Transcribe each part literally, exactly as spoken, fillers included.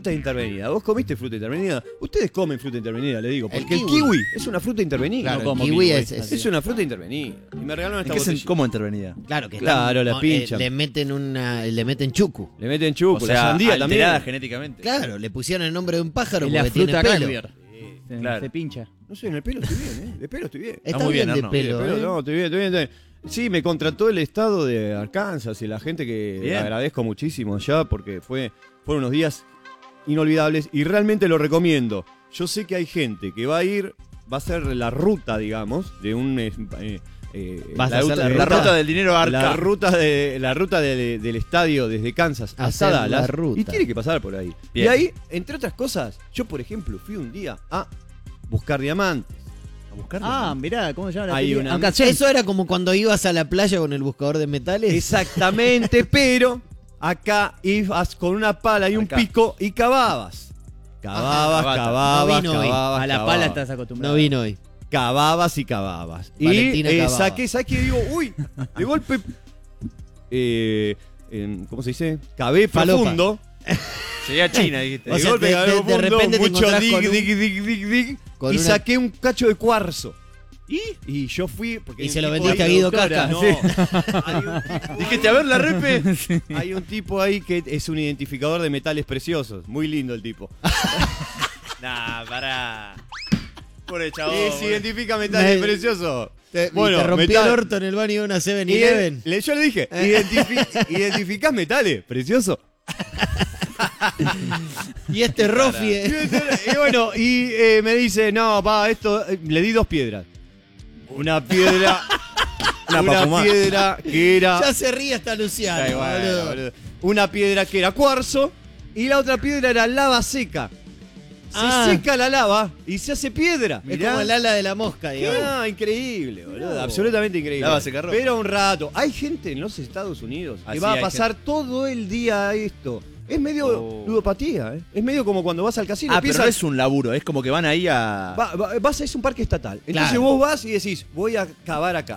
fruta intervenida. ¿Vos comiste fruta intervenida? Ustedes comen fruta intervenida, le digo. Porque El el kiwi. kiwi, es una fruta intervenida. Claro, No el como kiwi kiwi, es, es- es- Es una fruta intervenida. Y me regalaron esta ¿Qué es en- botella. ¿Cómo intervenida? Claro, que Claro, están- la no, pinchan. eh, le meten una, le meten chucu. Le meten chupo, O sea, la sandía alterada también. genéticamente. Claro, le pusieron el nombre de un pájaro Es porque la fruta tiene pelo. Calvier. Se, claro. se pincha. No sé, en el pelo estoy bien, ¿eh? De pelo estoy bien. Está muy bien, bien, de Erno. pelo, De pelo, ¿eh? no, estoy bien, estoy bien, estoy bien. Sí, me contrató el estado de Arkansas y la gente que Bien. agradezco muchísimo allá porque fue, fueron unos días inolvidables y realmente lo recomiendo. Yo sé que hay gente que va a ir, va a hacer la ruta, digamos, de un... eh, eh, Vas La, a hacer ruta, la la ruta- ruta del dinero arca. la ruta de la ruta de- del estadio desde Kansas hasta Hacer la Dallas ruta. y tiene que pasar por ahí. Bien. Y ahí, entre otras cosas, yo por ejemplo fui un día a buscar diamantes. A buscarlo. Ah, mirá, ¿cómo se llama la Hay peli? una- Uncut Gems. Eso era como cuando ibas a la playa con el buscador de metales. Exactamente, pero acá ibas con una pala y un Acá. pico y cavabas. Cavabas, Ajá. cavabas, No vino hoy. cavabas, A la cavabas. pala estás acostumbrado. No vino hoy. Cavabas y cavabas. Valentina y eh, cavaba. saqué, ¿sabes qué? Digo, uy, de golpe, eh, en- ¿cómo se dice? Cavé Falopa. profundo. Llegué a China, dijiste. O De sea, golpe de- cavé de- de profundo, repente te mucho encontrás dig, con un- dig, dig, dig, dig, con y una- saqué un cacho de cuarzo. ¿Y? Y yo fui... Porque Y hay se un lo tipo vendiste ahí- a Guido doctora, Casca. No, Sí. hay un tipo Dijiste, a ver la repe. Hay un tipo ahí que es un identificador de metales preciosos. Muy lindo el tipo. Nah, pará. Pobre chabón. Y se identifica metales Me- preciosos. Te, Bueno, y te rompió metal- el orto en el baño de una seven Y eleven. él- le- yo le dije, identifi- ¿identificás metales? Precioso. Y este Rofi. Y, eh, y bueno, y eh, me dice, no, pa, esto... eh, le di dos piedras. Una piedra... Una una pa' fumar. piedra que era... Ya se ríe hasta Luciano. Ay, bueno, boludo. boludo. Una piedra que era cuarzo y la otra piedra era lava seca. Se Ah. seca la lava y se hace piedra. Es Mirá. como el ala de la mosca, digamos. Ah, increíble, boludo. No. Absolutamente increíble. Lava seca ropa. Pero un rato. Hay gente en los Estados Unidos que Así va a hay pasar todo el día a esto. Es medio Oh. ludopatía, ¿eh? Es medio como cuando vas al casino. Ah, pero empiezas- no es un laburo, es como que van ahí a... va- va- vas a es un parque estatal. Entonces Claro. vos vas y decís, voy a cavar acá.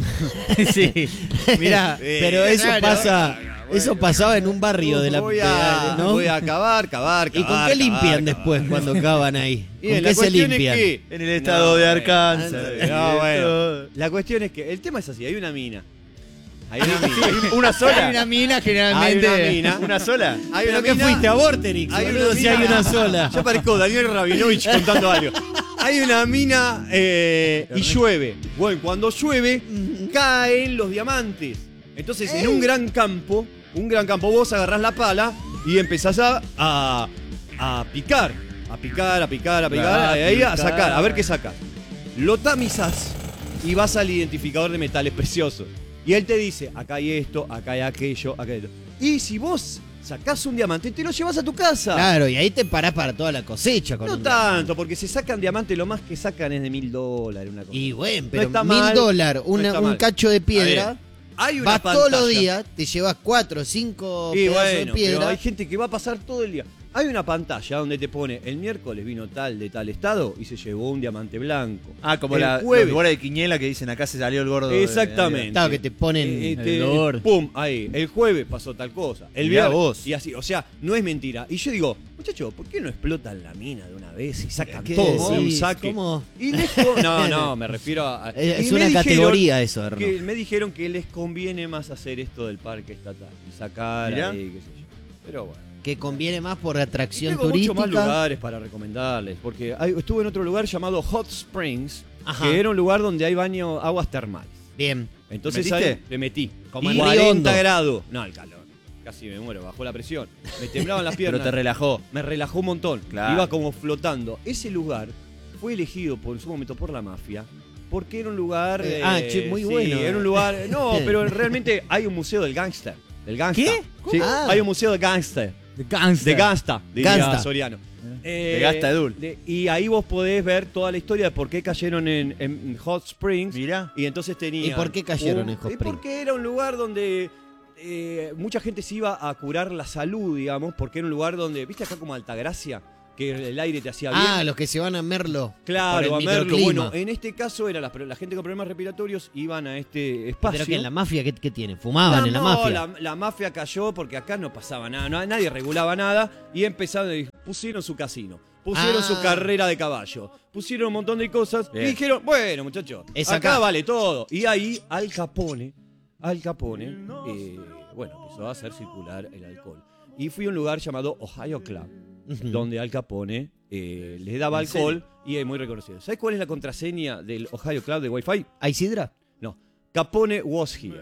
Sí. Mirá, Pero eso claro. pasa. Eso pasaba en un barrio de la. voy, a, de- ¿no? voy a cavar, cavar, ¿Y con cavar, qué limpian cavar, después cavar. cuando cavan ahí? Y ¿Con la qué se cuestión limpian? es que En el estado No, de eh, Arkansas. No, bueno. La cuestión es que el tema es así, hay una mina. Hay una mina. ¿Una Hay sola? una mina Hay generalmente. una mina. ¿Una sola? Hay ¿Pero una qué mina- fuiste a Vorterix? Hay boludo, una si hay mina- una sola. Ya parezco Daniel Rabinovich contando algo. Hay una mina eh, y llueve. Bueno, cuando llueve, caen los diamantes. Entonces, en un gran campo, un gran campo, vos agarrás la pala y empezás a, a, a picar. A picar, a picar, a picar, A ahí a picar. sacar, a ver qué sacas. Lo tamizás y vas al identificador de metales preciosos. Y él te dice, acá hay esto, acá hay aquello, acá hay esto. Y si vos sacás un diamante, te lo llevas a tu casa. Claro, y ahí te parás para toda la cosecha. Con No un- tanto, porque se sacan diamantes, lo más que sacan es de mil dólares, una cosa. Y bueno, No pero está mil mal, dólares, no una- está un mal. cacho de A piedra. ver, hay una Vas todos los pantalla. días, te llevas cuatro o cinco Y pedazos bueno, de pero piedra. hay gente que va a pasar todo el día. Hay una pantalla donde te pone el miércoles vino tal de tal estado y se llevó un diamante blanco. Ah, como El la, los jueves. lugares de Quiniela que dicen acá se salió el gordo. de- Exactamente. Claro, que te ponen Eh, eh, el te- dolor. Pum, ahí. El jueves pasó tal cosa. El Mirá viernes. vos. Y así, o sea, no es mentira. Y yo digo, muchachos, ¿por qué no explotan la mina de una vez y sacan ¿Qué todo de un decís? saque? ¿Cómo? Y les co- no, no, me refiero a. Es, y es me una dijeron categoría eso, Erno. que me dijeron que les conviene más hacer esto del parque estatal. Y sacar Mirá. ahí, qué sé yo. Pero bueno. Que conviene más por Y atracción tengo muchos más turística. lugares para recomendarles. Porque hay- estuve en otro lugar llamado Hot Springs, Ajá. que era un lugar donde hay baño, aguas termales. Bien. Entonces ¿Metiste? ahí le metí. Como en cuarenta Río Hondo. grados. No, el calor. Casi me muero, bajó la presión. Me temblaban las piernas. Pero te relajó. Me relajó un montón. Claro. Iba como flotando. Ese lugar fue elegido por en su momento por la mafia. Porque era un lugar. Eh, eh, ah, che, muy sí, bueno. Era un lugar. No, pero realmente hay un museo del gángster. Del gangsta. ¿Qué? Sí, Ah. hay un museo de gángster. The Gangster. De gangsta, diría Gangsta. Soriano. De Gasta Edul. de- y ahí vos podés ver toda la historia de por qué cayeron en, en Hot Springs. Mirá. Y entonces tenía. ¿Y por qué cayeron en Hot Y Springs? porque era un lugar donde eh, mucha gente se iba a curar la salud, digamos, porque era un lugar donde, ¿viste acá como Altagracia? Que el aire te hacía bien. Ah, los que se van a Merlo. Claro, por a el verlo. microclima. Bueno, en este caso era la, la gente con problemas respiratorios iban a este espacio. Pero que en la mafia, ¿qué, qué tienen? ¿Fumaban No, en la no, mafia? La, la mafia cayó porque acá no pasaba nada, no- nadie regulaba nada y empezaron a pusieron su casino, pusieron Ah. su carrera de caballo, pusieron un montón de cosas Bien. y dijeron, bueno, muchachos, Es acá acá. vale todo. Y ahí Al Capone, Al Capone, eh, bueno, empezó a hacer circular el alcohol. Y fui a un lugar llamado Ohio Club, donde Al Capone eh, le daba ¿En alcohol y es muy reconocido. ¿Sabes cuál es la contraseña del Ohio Club de Wi-Fi? ¿Hay sidra? No, Capone was here.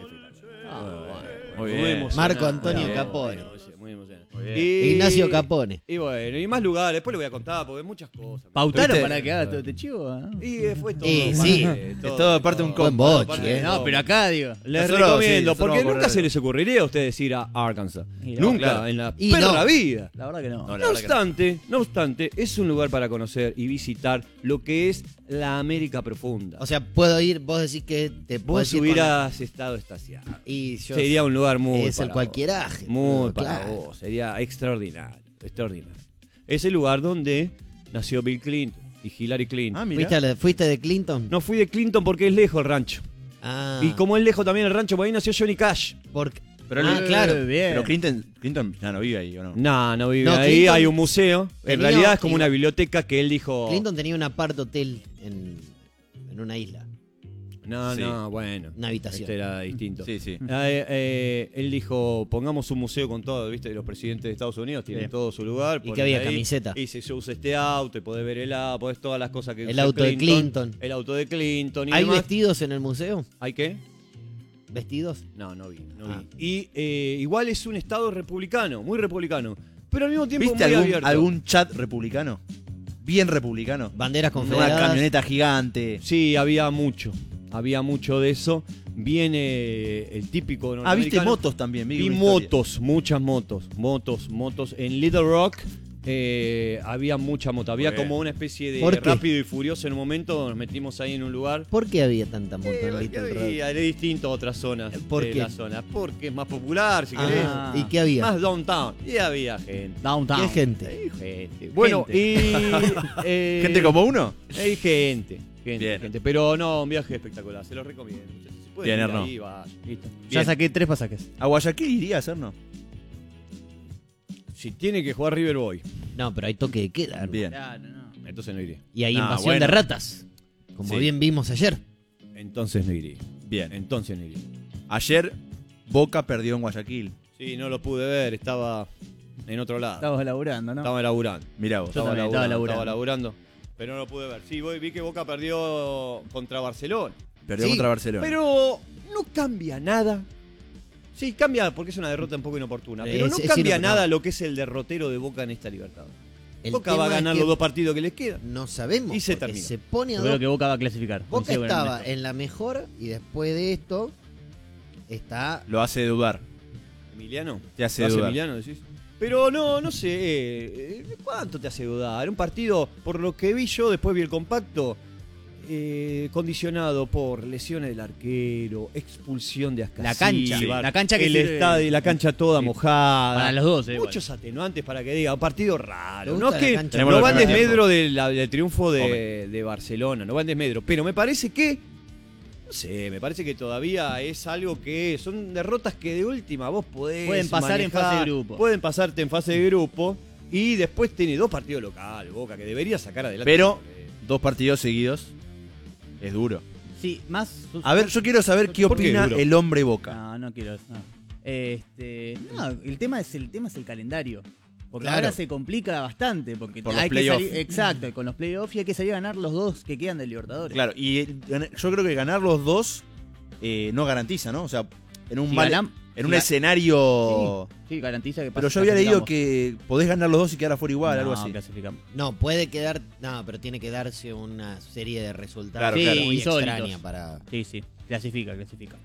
Muy Muy bien. emocionante. Marco Antonio Muy bien, Capone. muy bien, muy emocionante. Muy bien. Y- Ignacio Capone. Y bueno, y más lugares, después le voy a contar, porque hay muchas cosas. ¿Pautaron ¿Tuviste? para que haga todo este chivo? ¿eh? Y eh, fue todo. Eh, parte sí. de Es todo parte de un Buen combo. boche, parte de eh. todo. No, pero acá, digo. Les Nosotros, recomiendo, sí, nosotros porque vamos a nunca correr. se les ocurriría a ustedes ir a Arkansas. Y no, Nunca, claro. en la Y perra no. vida. La verdad que no. No, la No verdad que no. obstante, no obstante, es un lugar para conocer y visitar lo que es la América profunda. O sea, puedo ir, vos decís que te vos podés ir con la- hubieras estado extasiado. Y yo Sería un lugar muy es el para cualquieraje. vos. Muy pero para claro. vos. Sería extraordinario. Extraordinario. Es el lugar donde nació Bill Clinton y Hillary Clinton. Ah, mira. ¿Fuiste, a la- ¿Fuiste de Clinton? No fui de Clinton porque es lejos el rancho. Ah, Y como es lejos también el rancho, por ahí nació Johnny Cash. porque, Pero, ah, el- claro. Bien. pero Clinton, Clinton ya no vive ahí, ¿o no? No, no vive No, ahí. Clinton Hay un museo. En tenía- realidad es como iba- una biblioteca que él dijo. Clinton tenía un apart hotel en, en una isla, No, Sí. no, bueno. una habitación. Este era distinto. Sí, sí. Eh, eh, él dijo, pongamos un museo con todo, ¿viste? Los presidentes de Estados Unidos tienen Bien. todo su lugar. ¿Y ponen qué había, ahí, camiseta? Y se usa este auto, y podés ver el auto, podés todas las cosas que El usó auto de Clinton. El auto de Clinton y ¿Hay demás. vestidos en el museo? ¿Hay qué? ¿Vestidos? No, no vi, no Ah. vi. Y eh, igual es un estado republicano, muy republicano. Pero al mismo tiempo ¿Viste muy algún, abierto. algún chat republicano? Bien republicano. Banderas Una confederadas. camioneta gigante. Sí, había mucho. Había mucho de eso. Viene el típico Ah, viste norteamericano. motos también. Vi una historia. motos, muchas motos, motos, motos. En Little Rock eh, había mucha moto. Había Muy bien. como una especie de ¿Por qué? rápido y furioso en un momento. Nos metimos ahí en un lugar. ¿Por qué había tanta moto Eh, en Little Rock? había, era distinto a otras zonas ¿Por de qué? la zona. Porque es más popular, si querés. Ah, ¿y qué había? Más downtown. Y había gente. Downtown. ¿Qué gente? Hay gente. Bueno, Gente. y. eh, ¿Gente como uno? Hay gente. Gente, Bien. gente. Pero no, un viaje espectacular. Se lo recomiendo. Si pueden Bien, ir Erno. ahí, vaya, listo. Ya Bien. saqué tres pasajes. ¿A Guayaquil iría a hacer, no? Si tiene que jugar River Boy, No, pero hay toque de queda. ¿no? Bien. Claro, no. entonces no iré. Y hay Ah, invasión bueno. de ratas. Como Sí. bien vimos ayer. Entonces no iré. Bien. Entonces no iré. Ayer Boca perdió en Guayaquil. Sí, no lo pude ver, estaba en otro lado. Estabas laburando, ¿no? Estaba laburando. Mirá vos. Yo Estaba también laburando, estaba estaba laburando. laburando. Pero no lo pude ver. Sí, voy, vi que Boca perdió contra Barcelona. Perdió Sí, contra Barcelona. Pero no cambia nada. Sí, cambia porque es una derrota un poco inoportuna. Pero Es- no es cambia inoportuno. nada lo que es el derrotero de Boca en esta Libertadores. El Boca va a tema es ganar que los dos partidos que les quedan. No sabemos. Y se porque terminó. Se pone a Yo dos. creo que Boca va a clasificar. Boca Coincido con estaba Ernesto. en la mejor y después de esto está. Lo hace dudar. Emiliano. Te hace ¿Lo hace dudar. Emiliano, decís? Pero no, no sé. eh, ¿Cuánto te hace dudar? Un partido, por lo que vi yo, después vi el compacto, eh, condicionado por lesiones del arquero, expulsión de Ascasíbar, La cancha, la cancha que el sirve- estadio, la cancha toda Sí. mojada. Para los dos, eh, igual. Muchos atenuantes para que diga, un partido raro. ¿Te No gusta es la que cancha? Tenemos no lo va en que tenemos. desmedro de la- del triunfo de, de Barcelona, no va en desmedro. Pero me parece que, no sé, me parece que todavía es algo que son derrotas que de última vos podés Pueden pasar en manejar, fase de grupo. Pueden pasarte en fase de grupo y después tiene dos partidos locales, Boca, que debería sacar adelante. Pero dos partidos seguidos es duro. Sí, más. A ver, yo quiero saber qué ¿Por qué opina duro? el hombre Boca. No, no quiero. No. Este, no, el tema es el tema es el calendario. Porque Claro. ahora se complica bastante. Porque Por los hay que playoffs. salir. Exacto, con los playoffs y hay que salir a ganar los dos que quedan del Libertadores. Claro, y eh, gan- yo creo que ganar los dos eh, no garantiza, ¿no? O sea, en un, Si mal- ganam- en un si ga- escenario... Sí, garantiza que Pero pas- yo había leído clasificamos. que podés ganar los dos y quedar afuera igual, No, algo así. clasificamos. No, puede quedar. No, pero tiene que darse una serie de resultados Claro, Sí, claro. muy insólitos. extraña para. Sí, sí, clasifica, clasifica.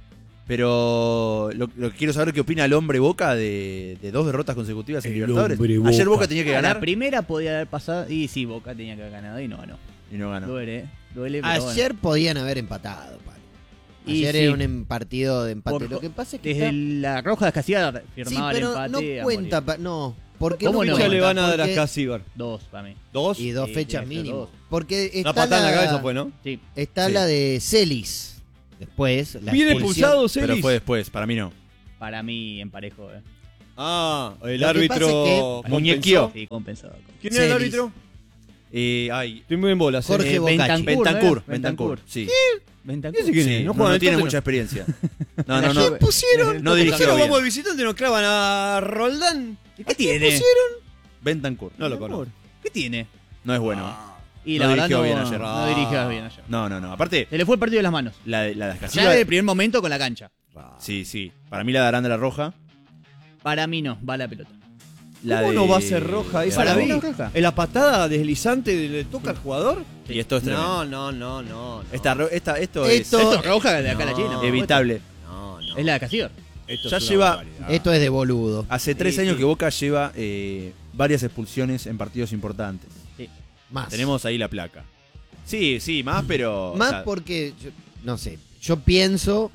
Pero lo, lo que quiero saber qué opina el hombre Boca de, de dos derrotas consecutivas en El Libertadores. hombre Ayer Boca. Boca tenía que Ah, ganar La primera podía haber pasado. Y sí, Boca tenía que haber ganado y no ganó. y no ganó. Duele, ¿eh? Duele, pero Ayer podían haber empatado, Pablo. Y Ayer sí. era un em- partido de empate. Por- Lo que pasa es que. Desde está- la roja de Casilla Sí, firmaba el pero empate. no a cuenta. morir. pa- No. Porque ¿Cómo no no? Ya cuenta, le van a dar a porque- Casíbar. Dos, para mí. ¿Dos? Y dos Sí, fechas tiene que ser mínimo. dos. Porque está Una patada en la la- cabeza fue, ¿no? Sí. Está Sí. la de Celis. Después. La Bien expulsión. expulsado, Celis. Pero fue después, para mí no. Para mí, en parejo. Eh. Ah, el Lo que árbitro. pasa es compensó. Muñequeó. Sí, compensado. ¿Quién era el Celis. árbitro? Eh, ay, Estoy muy en bolas. ¿eh? Jorge Eh, Bocacci. Bentancur, Bentancur, ¿no? Bentancur, sí. Bentancur. ¿Quién Sí, es? no, No juega en el tiene Tottenham. mucha experiencia. No, En la no, no. Juve. Pusieron. No dirigió Nosotros bien. vamos de visitante, nos clavan a Roldán. ¿Y qué tiene? Bentancur. No lo conozco. ¿Qué tiene? No es bueno. Y No la verdad dirigió no, bien ayer. no dirigió bien ayer. No, no, no. Aparte, Se le fue el partido de las manos. la, de- la de Ya Casillas. desde el primer momento con la cancha. Sí, sí. Para mí la de Aranda la roja. Para mí no, va la pelota. La ¿Cómo de- no va a ser roja? ¿Esa Para la mí vi? no es roja. ¿En la patada deslizante le toca al jugador? Y esto es tremendo. No, no, no, no. no. Esta, ro- esta, esto, Esto- Esto es roja de acá a la No. China. es evitable. No, no. Es la de Casillas. Esto Ya es una lleva- barbaridad. Esto es de boludo. Hace tres Sí, años sí. que Boca lleva eh, varias expulsiones en partidos importantes. Más. Tenemos ahí la placa. Sí, sí, más, pero. Más o sea, porque, yo- no sé, yo pienso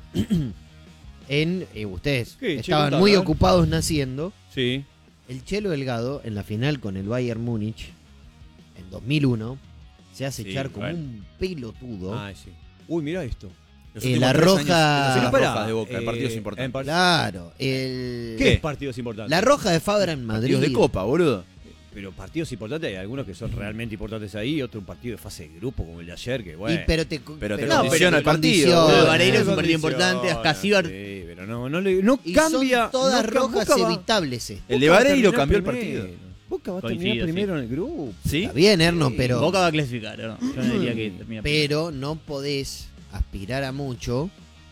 en. eh, ustedes ¿Qué? Che, estaban contame, muy a ver. ocupados naciendo. Sí. El Chelo Delgado, en la final con el Bayern Múnich, en dos mil uno, se hace Sí, echar como bueno. un pelotudo. Ay, sí. Uy, mira esto. los eh, últimos la tres roja- años, las Pero últimas pará, rojas de Boca, en eh, partidos en importantes. par- Claro, el, ¿Qué es partidos importantes? la roja de Fabra en Madrid. Partidos de Copa, boludo. Pero partidos importantes, hay algunos que son realmente importantes ahí, otro un partido de fase de grupo como el de ayer, que bueno. Y, pero te, Pero te no, condiciona el partido, condiciona. boludo. Lo de Vareiro es un No partido importante, condiciona, Ascasíbar. Sí, pero no, no, le, no Y cambia. son todas no, rojas Boca va- evitables. eh. El de Boca va a Vareiro terminar cambió el primero. partido. Boca va a terminar Coincido, primero en el grupo. ¿Sí? Está bien, Erno, Sí, pero, Boca va a clasificar, ¿no? Yo no diría que termina pero no podés aspirar a mucho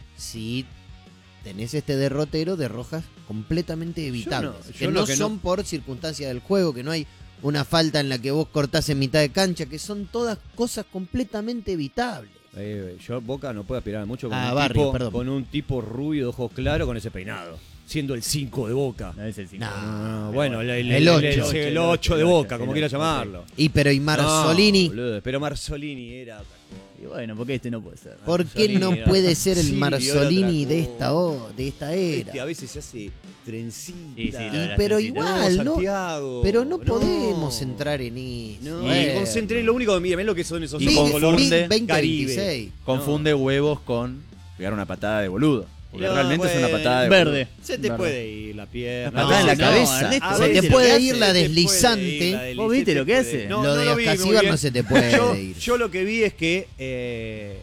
si tenés este derrotero de rojas completamente evitables. yo que lo no que no- son por circunstancias del juego, que no hay una falta en la que vos cortás en mitad de cancha, que son todas cosas completamente evitables. Eh, yo Boca no puede aspirar mucho con, Ah, un, Barrio, tipo, perdón. con un tipo rubio de ojos claros con ese peinado, siendo el cinco de Boca. No es el cinco. No. Ah, bueno, el, el, El ocho. el, el ocho de Boca, como quieras llamarlo. Y pero y Marzolini, No, boludo, pero Marzolini era otra cosa. Y bueno, porque este no puede ser. ¿por qué no Marzolini era- puede ser el Sí, Marzolini era de otra esta, o- de esta Este a era? veces se hace trencita. Sí, sí, la Y verdad, pero sí, sí, igual, ¿no? Santiago. Pero no podemos entrar en eso. No, Bueno. me concentré en lo único que mira, lo que son esos Y Big- ojos con- color Big confunde veinte Caribe. veintiséis. Confunde huevos con pegar una patada de boludo. Porque No, realmente es una bueno. patada de Verde. Se te Verde. puede ir la pierna. Una patada en la no, cabeza. Ernesto, a Se veces te lo puede que ir hace, la se te puede deslizante. ir la desliz- ¿Vos viste se te lo que puede- hace? No, Lo no de lo vi muy Ascasíbar bien. no se te puede yo, ir. yo lo que vi es que eh,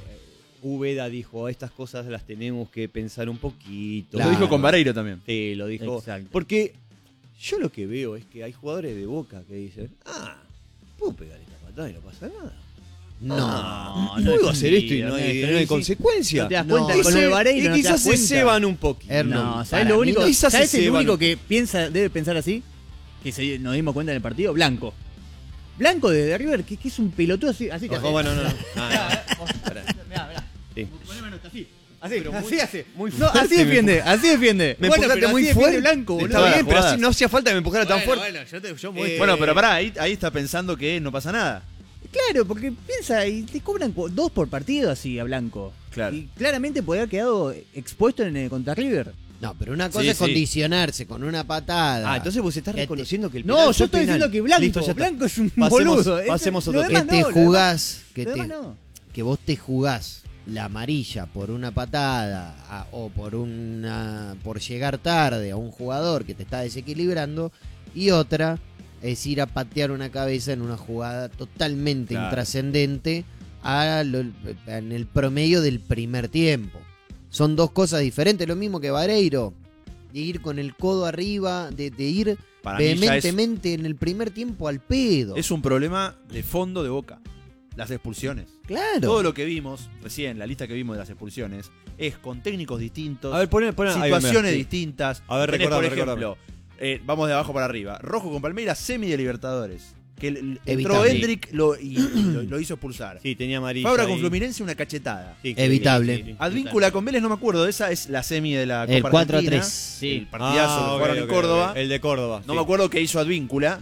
Úbeda dijo, estas cosas las tenemos que pensar un poquito. Claro. Lo dijo con Vareiro también. Sí, lo dijo. Exacto. Porque yo lo que veo es que hay jugadores de Boca que dicen, ah, puedo pegar esta patada y no pasa nada. No. Ah, no puedo es hacer esto y sentido, no hay, Ernesto, no hay sí. consecuencia. No te das No. cuenta Y con se- lo de Vareiro, y no te quizás das se cuenta. ceban un poquito. Erno, No, para ¿sabes lo mí único? no. Quizás ¿Sabes se el ceban único un- que piensa, debe pensar así? Que se, nos dimos cuenta en el partido, Blanco. Blanco de River, que, que es un pelotudo así, así que Ojo, hace. bueno, no, no. Ah, Pará. Mirá, mirá. Sí. Poneme nota, así. Así, Pero así muy- hace. muy No, fuerte así me defiende, así defiende. Me Bueno, empujaste pero muy así defiende fuerte. Blanco, boludo. Está bien, pero jugadas. así no hacía falta que me empujara tan Bueno, fuerte. bueno, yo te, yo Eh, muestro. Bueno, pero pará, ahí, ahí está pensando que no pasa nada. Claro, porque piensa y te cobran cu- dos por partido así a Blanco. Claro. Y claramente podría haber quedado expuesto en el contra River. No, pero una cosa Sí, es sí. condicionarse con una patada. Ah, entonces vos estás Que te- reconociendo que el No, penal yo fue estoy penal. diciendo que Blanco, Listo, ya está. Blanco es un Pasemos- boludo. pasemos Ese- otro lo que demás te no, lo demás- jugás, que, lo te, demás no. que vos te jugás la amarilla por una patada a- o por una por llegar tarde a un jugador que te está desequilibrando, y otra es ir a patear una cabeza en una jugada totalmente Claro. intrascendente a lo- en el promedio del primer tiempo. Son dos cosas diferentes, lo mismo que Vareiro, de ir con el codo arriba, de, de ir Para mí ya es, vehementemente en el primer tiempo al pedo. es un problema de fondo de Boca. Las expulsiones. Claro. Todo lo que vimos recién, la lista que vimos de las expulsiones, es con técnicos distintos, A ver, poné, poné. ahí, situaciones mirá, sí. distintas. A ver, Tenés, recordame, por ejemplo, eh, vamos de abajo para arriba. Rojo con Palmeiras, semi de Libertadores. Que el- el- entró Evitable. Hendrik lo, y, y lo, lo hizo expulsar. Sí, tenía amarilla. Fabra con ahí. Fluminense una cachetada. Sí, que- Evitable. sí, sí, sí. Advíncula con Vélez no me acuerdo, esa es la semi de la Copa El cuatro a Argentina. tres. Sí. El partidazo Ah, que ok, jugaron ok, en Córdoba. ok. El de Córdoba. No sí. me acuerdo qué hizo Advíncula.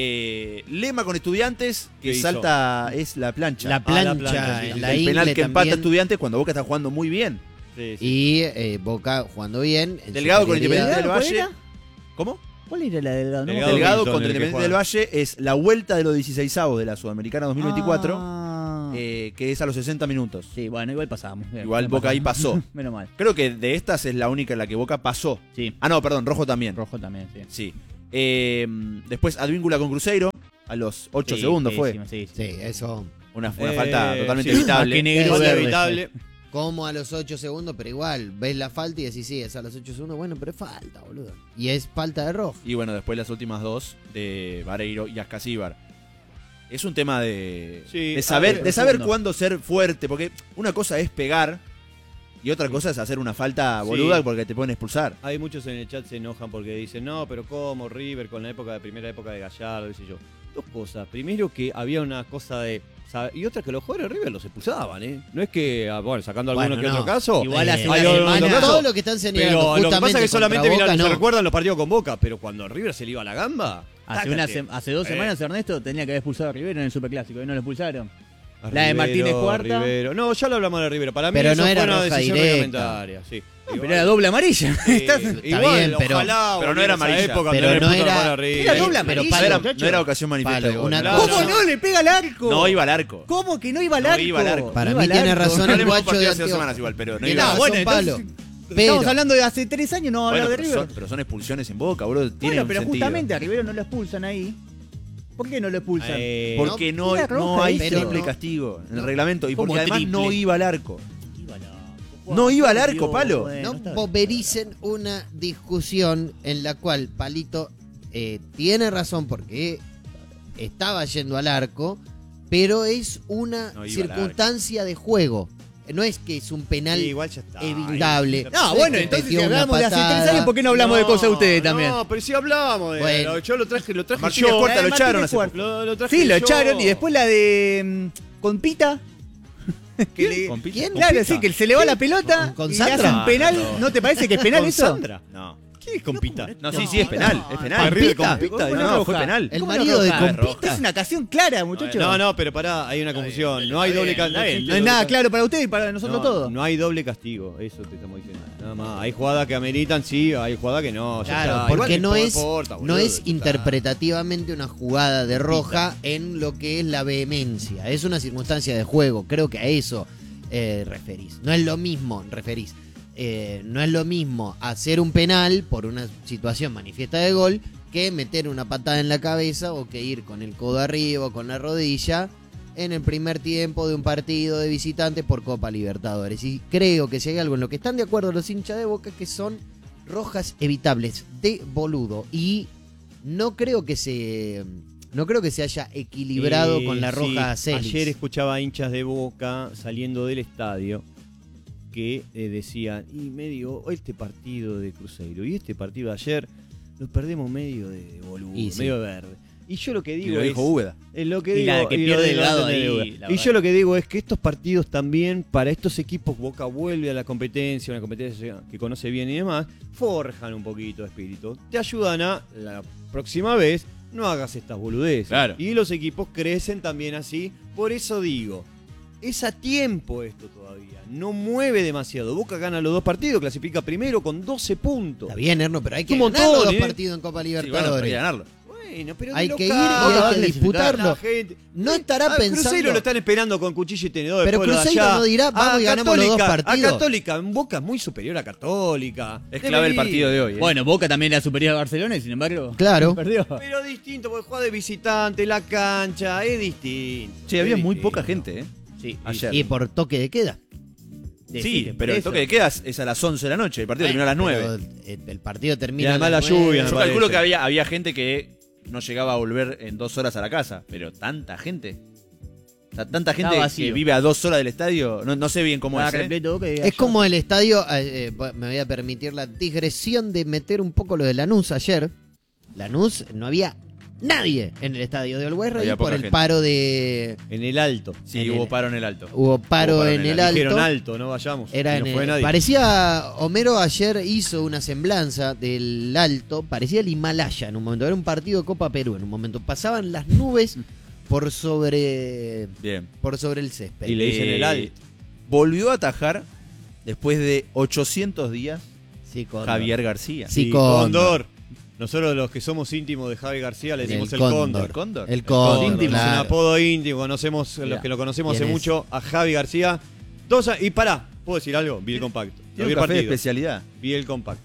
Eh, Lema con Estudiantes, que ¿Qué hizo? salta es la plancha. La Ah, la plancha, plancha, sí, sí, la el ingle penal que empata también. Estudiantes cuando Boca está jugando muy bien. Sí, sí. Y eh, Boca jugando bien. en Delgado con superioridad. Independiente del ¿Cuál Valle. era? ¿Cómo? ¿Cuál era la Delgado? No me Delgado acuerdo. Delgado Milton, contra el que Independiente juega. del Valle es la vuelta de los dieciseisavos de la Sudamericana dos mil veinticuatro. Ah. eh, que es a los sesenta minutos. Sí, bueno, igual pasamos. Igual Boca ahí pasó. Menos mal. Creo que de estas es la única en la que Boca pasó. Sí. Ah, no, perdón, Rojo también. Rojo también, sí. Sí. Eh, después Advíncula con Cruzeiro, a los ocho Sí, segundos fue. feísimo, Sí, Sí, eso. Una, una Eh, falta totalmente sí. evitable. Más que negro, Eso es verde. evitable. Como a los ocho segundos, pero igual, ves la falta y decís, sí, es a los ocho segundos, bueno, pero es falta, boludo. Y es falta de rojo. Y bueno, después las últimas dos de Vareiro y Ascasíbar. Es un tema de, Sí, de saber, ah, de saber profundo. cuándo ser fuerte, porque una cosa es pegar y otra cosa es hacer una falta boluda Sí. porque te pueden expulsar. Hay muchos en el chat se enojan porque dicen, no, pero ¿cómo River con la época de primera época de Gallardo, qué sé yo? Dos cosas. Primero que había una cosa de... ¿sabe? Y otra que los jugadores de River los expulsaban, ¿eh? No es que, ah, bueno, sacando alguno Bueno, que no. otro caso. Igual hace Eh, una hay otro semana- caso, todo lo que están señalando Pero lo que justamente pasa es que solamente contra miran- Boca, se no. recuerdan los partidos con Boca, pero cuando River se le iba a la gamba... Hace, una tácate. se- hace dos Eh. semanas Ernesto tenía que haber expulsado a Rivero en el Superclásico y no lo expulsaron. A La de Martínez Cuarta. Rivero. No, ya lo hablamos de Rivero. Para mí Pero eso no era fue una roja decisión directa. reglamentaria. Sí. Pero era doble amarilla. Sí, Estás- igual, bien, pero- ojalá pero no volviera era esa amarilla. época Pero donde no le puso era- la mano arriba. era doble pero amarilla. No Palo, era, muchacho. no era ocasión manifiesta Palo, de gol. una Claro. ¿Cómo no? Le pega al arco. No iba al arco. ¿Cómo que no iba al No arco? iba al arco. Para Iba mí al tiene arco. razón No el hablemos de guacho de partido hace dos Antioquia. semanas igual, pero no Tiene iba al Ah, arco. razón, bueno, Palo. entonces, Pero- estamos hablando de hace tres años, no vamos a Bueno, hablar de pero, River. son, pero son expulsiones en Boca, boludo. Tiene Bueno, un pero sentido. justamente a Rivero no lo expulsan ahí. ¿Por qué no lo expulsan? Eh, Porque no, Era no roja, hay pero triple no. castigo en el No. reglamento. Y ¿Cómo porque además triple? no iba al arco. Iba al arco. No iba al arco, Dios, Palo. bueno, No está bien. bobericen una discusión en la cual Palito eh, tiene razón porque estaba yendo al arco, pero es una No iba al circunstancia de juego. No es que es un penal sí, igual ya está. evitable. No, Se bueno, te entonces si metió una hablamos de hace tres patada. años, ¿por qué no hablamos de cosas de ustedes también? No, pero sí hablamos de Bueno. Yo lo traje, lo traje Martínez yo. Cuarta La lo de echaron Martínez hace Cuarta. poco. Lo, lo traje Sí, lo yo. echaron y después la de mm, con Pita. Que le- ¿Con Pita? ¿Quién? Claro, sí, que se le va la pelota ¿Con- con y le hace Sandra? un penal. No, no. ¿No te parece que es penal ¿Con eso? Sandra? No. ¿Qué es compita? No, sí, sí, es penal. Es ¿Para penal. River Compita? compita? ¿Cómo No, no no, fue roja? penal. El ¿Cómo marido no de roja? Compita. Es una ocasión clara, muchachos. No, no, pero pará, hay una confusión. No hay doble castigo. No es nada claro para ustedes y para nosotros no, todos. No hay doble castigo, eso te estamos diciendo. Nada más. Hay jugadas que ameritan, sí, hay jugadas que no. ya Claro, está. porque Igual no es, importa, no boludo, es ya está. interpretativamente una jugada de roja en lo que es la vehemencia. Es una circunstancia de juego. Creo que a eso eh, referís. No es lo mismo, referís. Eh, no es lo mismo hacer un penal por una situación manifiesta de gol que meter una patada en la cabeza o que ir con el codo arriba o con la rodilla en el primer tiempo de un partido de visitante por Copa Libertadores. Y creo que si hay algo en lo que están de acuerdo los hinchas de Boca, que son rojas evitables de boludo. Y no creo que se no creo que se haya equilibrado Eh, con la roja sí, Celis. Ayer escuchaba hinchas de Boca saliendo del estadio que eh, decían, y medio, este partido de Cruzeiro y este partido de ayer, lo perdemos medio de boludo, Y sí. medio verde. Y yo lo que Y digo lo es... dijo Úbeda. Eh, lo que Y digo, la que y pierde lo el de- lado de- ahí, de- la Y verdad. yo lo que digo es que estos partidos también, para estos equipos, Boca vuelve a la competencia, una competencia que conoce bien y demás, forjan un poquito de espíritu. Te ayudan a, la próxima vez, no hagas estas boludeces. Claro. Y los equipos crecen también así. Por eso digo, es a tiempo esto todavía. No mueve demasiado. Boca gana los dos partidos, clasifica primero con doce puntos. Está bien, Erno, pero hay que Un ganar montón, los dos ¿eh? partidos en Copa Sí, bueno, Libertadores. podría ganarlo. Bueno, pero Hay de que ir local, y hay Boca va que a disputarlo. la gente. No estará Ah, pensando- Cruzeiro lo están esperando con cuchillo y tenedor. Pero después lo de Cruzeiro allá. no dirá, vamos A y ganamos los dos Católica, partidos. A Católica, en Boca es muy superior a Católica. Es clave el Debería. partido de hoy. ¿eh? Bueno, Boca también era superior a Barcelona y sin embargo Claro. perdió. Pero distinto, porque juega de visitante, la cancha, es distinto. Che, había Es muy distinto. poca gente, ¿eh? Sí, Ayer. Y por toque de queda. Sí, pero el toque de queda es a las once de la noche. El partido terminó a las Pero nueve. el, el partido Y termina a además las la nueve. lluvia, Yo me calculo parece. que había, había gente que no llegaba a volver en dos horas a la casa. Pero tanta gente. O sea, tanta gente vacío. que vive a dos horas del estadio. No, no sé bien cómo Estaba es. ¿eh? repleto Boca y Es allá. como el estadio, eh, eh, me voy a permitir la digresión de meter un poco lo de Lanús ayer. Lanús no había nadie en el estadio de Always Había por poca el gente. paro de... En el alto. Sí, En hubo el- paro en el alto. Hubo paro, Hubo paro en el alto. Dijeron alto, no vayamos. Era Y no en fue el- nadie. parecía, Homero ayer hizo una semblanza del alto, parecía el Himalaya en un momento, era un partido de Copa Perú en un momento, pasaban las nubes por sobre Bien. por sobre el césped. Y le dicen Eh, el alto. Volvió a atajar después de ochocientos días Sí, Cóndor. Javier García. Sí, Y Cóndor. Cóndor. Nosotros los que somos íntimos de Javi García le decimos el, El Cóndor. Cóndor. ¿El El Cóndor, Íntimo, es un claro. apodo íntimo, conocemos, los Mirá. que lo conocemos hace ¿Quién es? mucho, a Javi García. Dos a- y pará, ¿puedo decir algo? Vi el compacto. Lo Tiene vi un el café de partido. especialidad. Vi el compacto.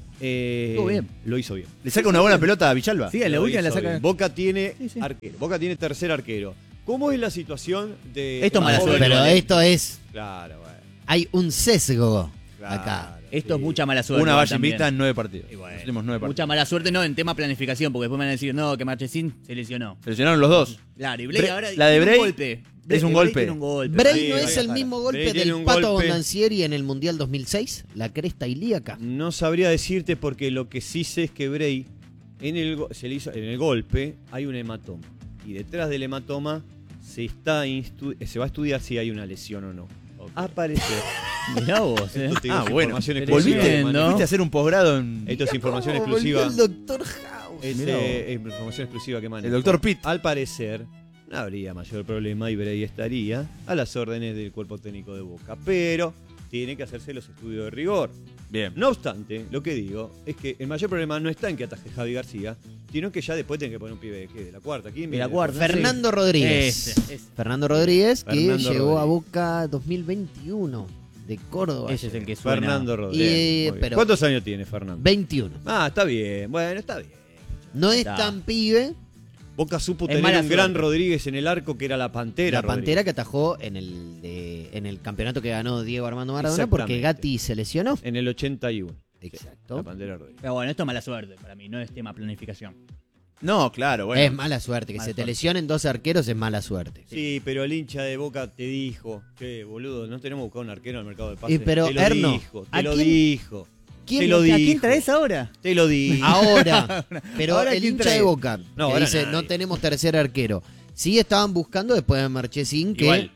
Eh, Estuvo bien. Lo hizo bien. Le saca una buena pelota a Villalba. Sí, a la Lo última la hizo saca. bien. Boca tiene Sí, sí. arquero. Boca tiene tercer arquero. ¿Cómo es la situación de. Esto es mala joven- suerte, Pero vale. esto es. Claro, bueno. Hay un sesgo Claro, acá. Esto sí. es mucha mala suerte. Una valla también. invicta en nueve partidos. Y bueno, Los últimos nueve partidos. Mucha mala suerte, no, en tema planificación, porque después me van a decir, no, que Marchesín se lesionó. Se lesionaron los dos. Claro, y Bray Bre- ahora. la de tiene Bray un golpe. es un Bray golpe. tiene un golpe. Bray Sí, no Bray es el para. mismo Bray golpe tiene del un Pato golpe. Bondancieri en el Mundial dos mil seis, la cresta ilíaca. No sabría decirte porque lo que sí sé es que Bray, en el, go- se le hizo, en el golpe, hay un hematoma. Y detrás del hematoma se, está instu- se va a estudiar si hay una lesión o no. Aparece. Mirá vos, eh. Esto te digo, Ah, es bueno. información Pero exclusiva. bien, que ¿no? manejo. Fuiste a hacer un posgrado en. Esto es información Oh, exclusiva. volvió el Doctor House. Es, Mirá eh, es información exclusiva que manejo. El doctor Pitt. Al parecer, no habría mayor problema y Bray estaría a las órdenes del cuerpo técnico de Boca. Pero tiene que hacerse los estudios de rigor. Bien. No obstante, lo que digo es que el mayor problema no está en que ataje Javi García, sino que ya después tiene que poner un pibe de, ¿qué? de la cuarta. ¿Quién De viene la cuarta. Fernando Rodríguez. Ese, ese. Fernando Rodríguez, que Fernando llegó a Rodríguez. Boca dos mil veintiuno de Córdoba. Ese es el que suena. Fernando Rodríguez. Y, Muy bien. pero- ¿Cuántos años tiene Fernando? veintiuno. Ah, está bien. Bueno, está bien. No es Está. tan pibe. Boca supo Es tener mala un gran suerte. Rodríguez en el arco que era la Pantera. La Pantera que atajó en el, de- en el campeonato que ganó Diego Armando Maradona porque Exactamente. Gatti se lesionó. Rodríguez. En el ochenta y uno. Exacto. La Pantera Rodríguez. Pero bueno, esto es mala suerte para mí, no es tema planificación. No, claro, bueno. Es mala suerte. Que Mala se te suerte. lesionen dos arqueros es mala suerte. Sí, pero el hincha de Boca te dijo, che, boludo, no tenemos que buscar un arquero en el mercado de pases. Y pero, te lo Erno, dijo, ¿a te lo quién- dijo. ¿Quién- te lo ¿A dijo. quién traes ahora? Te lo dijo. Ahora. Pero Ahora, el ¿quién hincha trae? de Boca No, que ahora dice nadie. no tenemos tercer arquero. Sí estaban buscando después de Marchesín que Igual.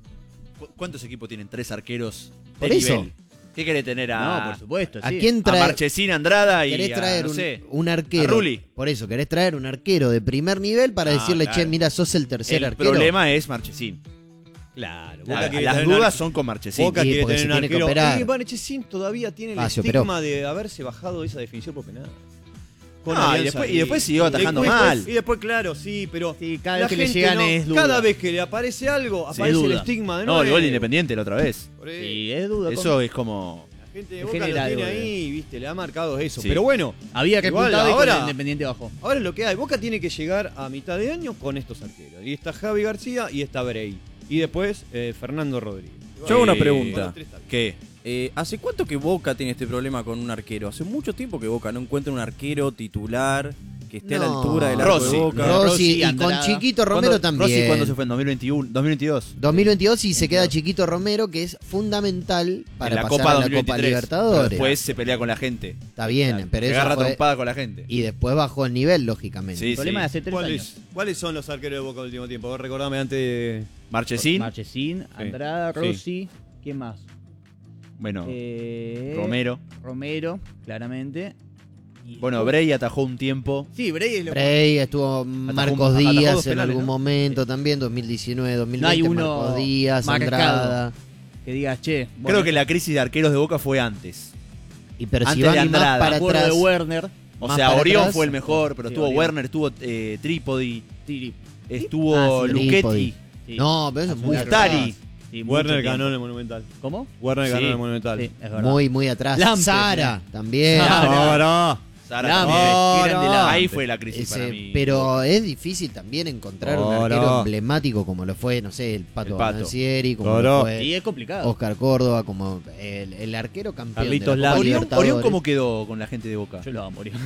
¿cu- ¿Cuántos equipos tienen tres arqueros de Por eso. nivel? ¿Qué querés tener a, No, por supuesto, ¿A sí. quién a trae? Marchesín, Andrada y Querés a, traer no un, sé, un a arquero. Rulli? Por eso, querés traer un arquero de primer nivel para Ah, decirle, claro. che, mira, sos el tercer El arquero. problema es Marchesín. Claro, La- Boca quiere las tener un dudas arque- son con Marchesín. Boca Sí, quiere porque tener se un tiene que arquero. operar. Eh, Marchesín todavía tiene el Ah, se estigma de haberse bajado esa definición por penal. Con Ah, y Alianza después- y Lima. después siguió atajando Después- mal. Y después, claro, sí, pero Sí, cada la vez que le gente llegan no- es duda. cada vez que le aparece algo, Sí, aparece el duda. estigma de No, nuevo. el gol de Independiente la otra vez. Por eso. Sí, es duda. Eso es como. La gente de Es Boca lo general, tiene boludo. ahí, viste, le ha marcado eso. Sí. Pero bueno, Había que Igual, apuntar y con ahora- el Independiente bajó. ahora es lo que hay. Boca tiene que llegar a mitad de año con estos arqueros. Y está Javi García y está Bray. Y después eh, Fernando Rodríguez. Yo hago una Eh, pregunta. Bueno, tres está bien. ¿Qué? Eh, ¿Hace cuánto que Boca tiene este problema con un arquero? Hace mucho tiempo que Boca no encuentra un arquero titular que esté a la No. altura del arco Rossi. de Boca. Rossi, Rossi, y con Andrada. Chiquito Romero ¿Cuándo- también. Rossi, ¿cuándo se fue? ¿En dos mil veintiuno? ¿dos mil veintidós? dos mil veintidós y se queda Chiquito Romero, que es fundamental para en la pasar Copa a la dos mil Copa veintitrés. Libertadores. Pero después se pelea con la gente. Está bien, pero se eso agarra fue- trompada con la gente. y después bajó el nivel, lógicamente. Sí, El problema sí. de hace tres ¿Cuáles, años. ¿Cuáles son los arqueros de Boca del último tiempo? Vos recordame antes de... Marchesín. Marchesín, Andrada, Sí. Rossi. ¿Quién más? Bueno, Eh, Romero. Romero, claramente. Y- Bueno, Bray atajó un tiempo. Sí, Bray es lo Bray, estuvo Marcos atajó Díaz dos en penales, algún ¿no? momento también, dos mil diecinueve, dos mil No hay veinte, uno Marcos Díaz, marcado. Andrada. que digas, che. bueno, Creo que la crisis de arqueros de Boca fue antes. Y pero si Antes van de más Andrada, para me acuerdo atrás, de Werner. O Más sea, para Orión atrás. fue el mejor, pero Sí, estuvo Orión. Werner, estuvo eh, Trípodi, Tiri. estuvo Ah, sí, Luchetti, Trípodi. Sí. No, pero eso es muy Mustari. atrás. Sí, mucho Werner tiempo. ganó en el Monumental. ¿Cómo? Werner ganó Sí. en el Monumental. Sí, es verdad. Muy, muy atrás. Lampert, Sara, también. Sara. Sara Lampe, también. qué grande Lampe. Ahí fue la crisis Ese- para mí. pero es difícil también encontrar un Oro. arquero emblemático como lo fue, no sé, el Pato El Pato. Bonancieri, como Oro. lo fue Sí, es complicado. Oscar Córdoba, como el, el arquero campeón Carlitos de la Copa Lara. Orión, Libertadores. Orión, ¿cómo quedó con la gente de Boca? Yo lo amo, Orión.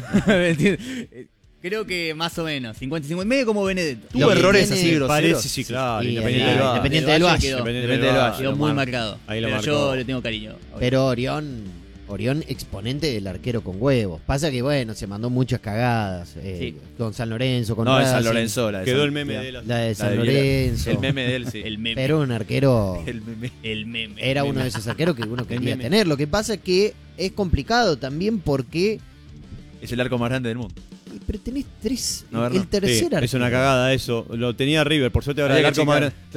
Creo que más o menos. cincuenta y cinco. Medio como Benedetto. Tuvo Lo que errores tiene- así groseros. Parece, sí, claro. Sí, Independiente ahí- del Valle. Independiente del Valle. quedó, Independiente del Valle. quedó lo muy mar- marcado. ahí lo pero marcó. yo le tengo cariño. Pero Orión, Orión exponente del arquero con huevos. Pasa que, bueno, se mandó muchas cagadas. eh, Sí. Con San Lorenzo, con No, en San Racing, Lorenzo. La de Quedó San- el meme de la... La de la San de Vila. Lorenzo. El meme de él, sí. El meme. Pero un arquero... El meme. El meme. Era el uno meme. de esos arqueros que uno quería meme. tener. Lo que pasa es que es complicado también porque... Es el arco más grande del mundo. Pero tenés tres... No, el Erno. tercer Sí, arquero. es una cagada eso. Lo tenía River, por suerte ahora Había el que arco más checar, grande. claro. Sí.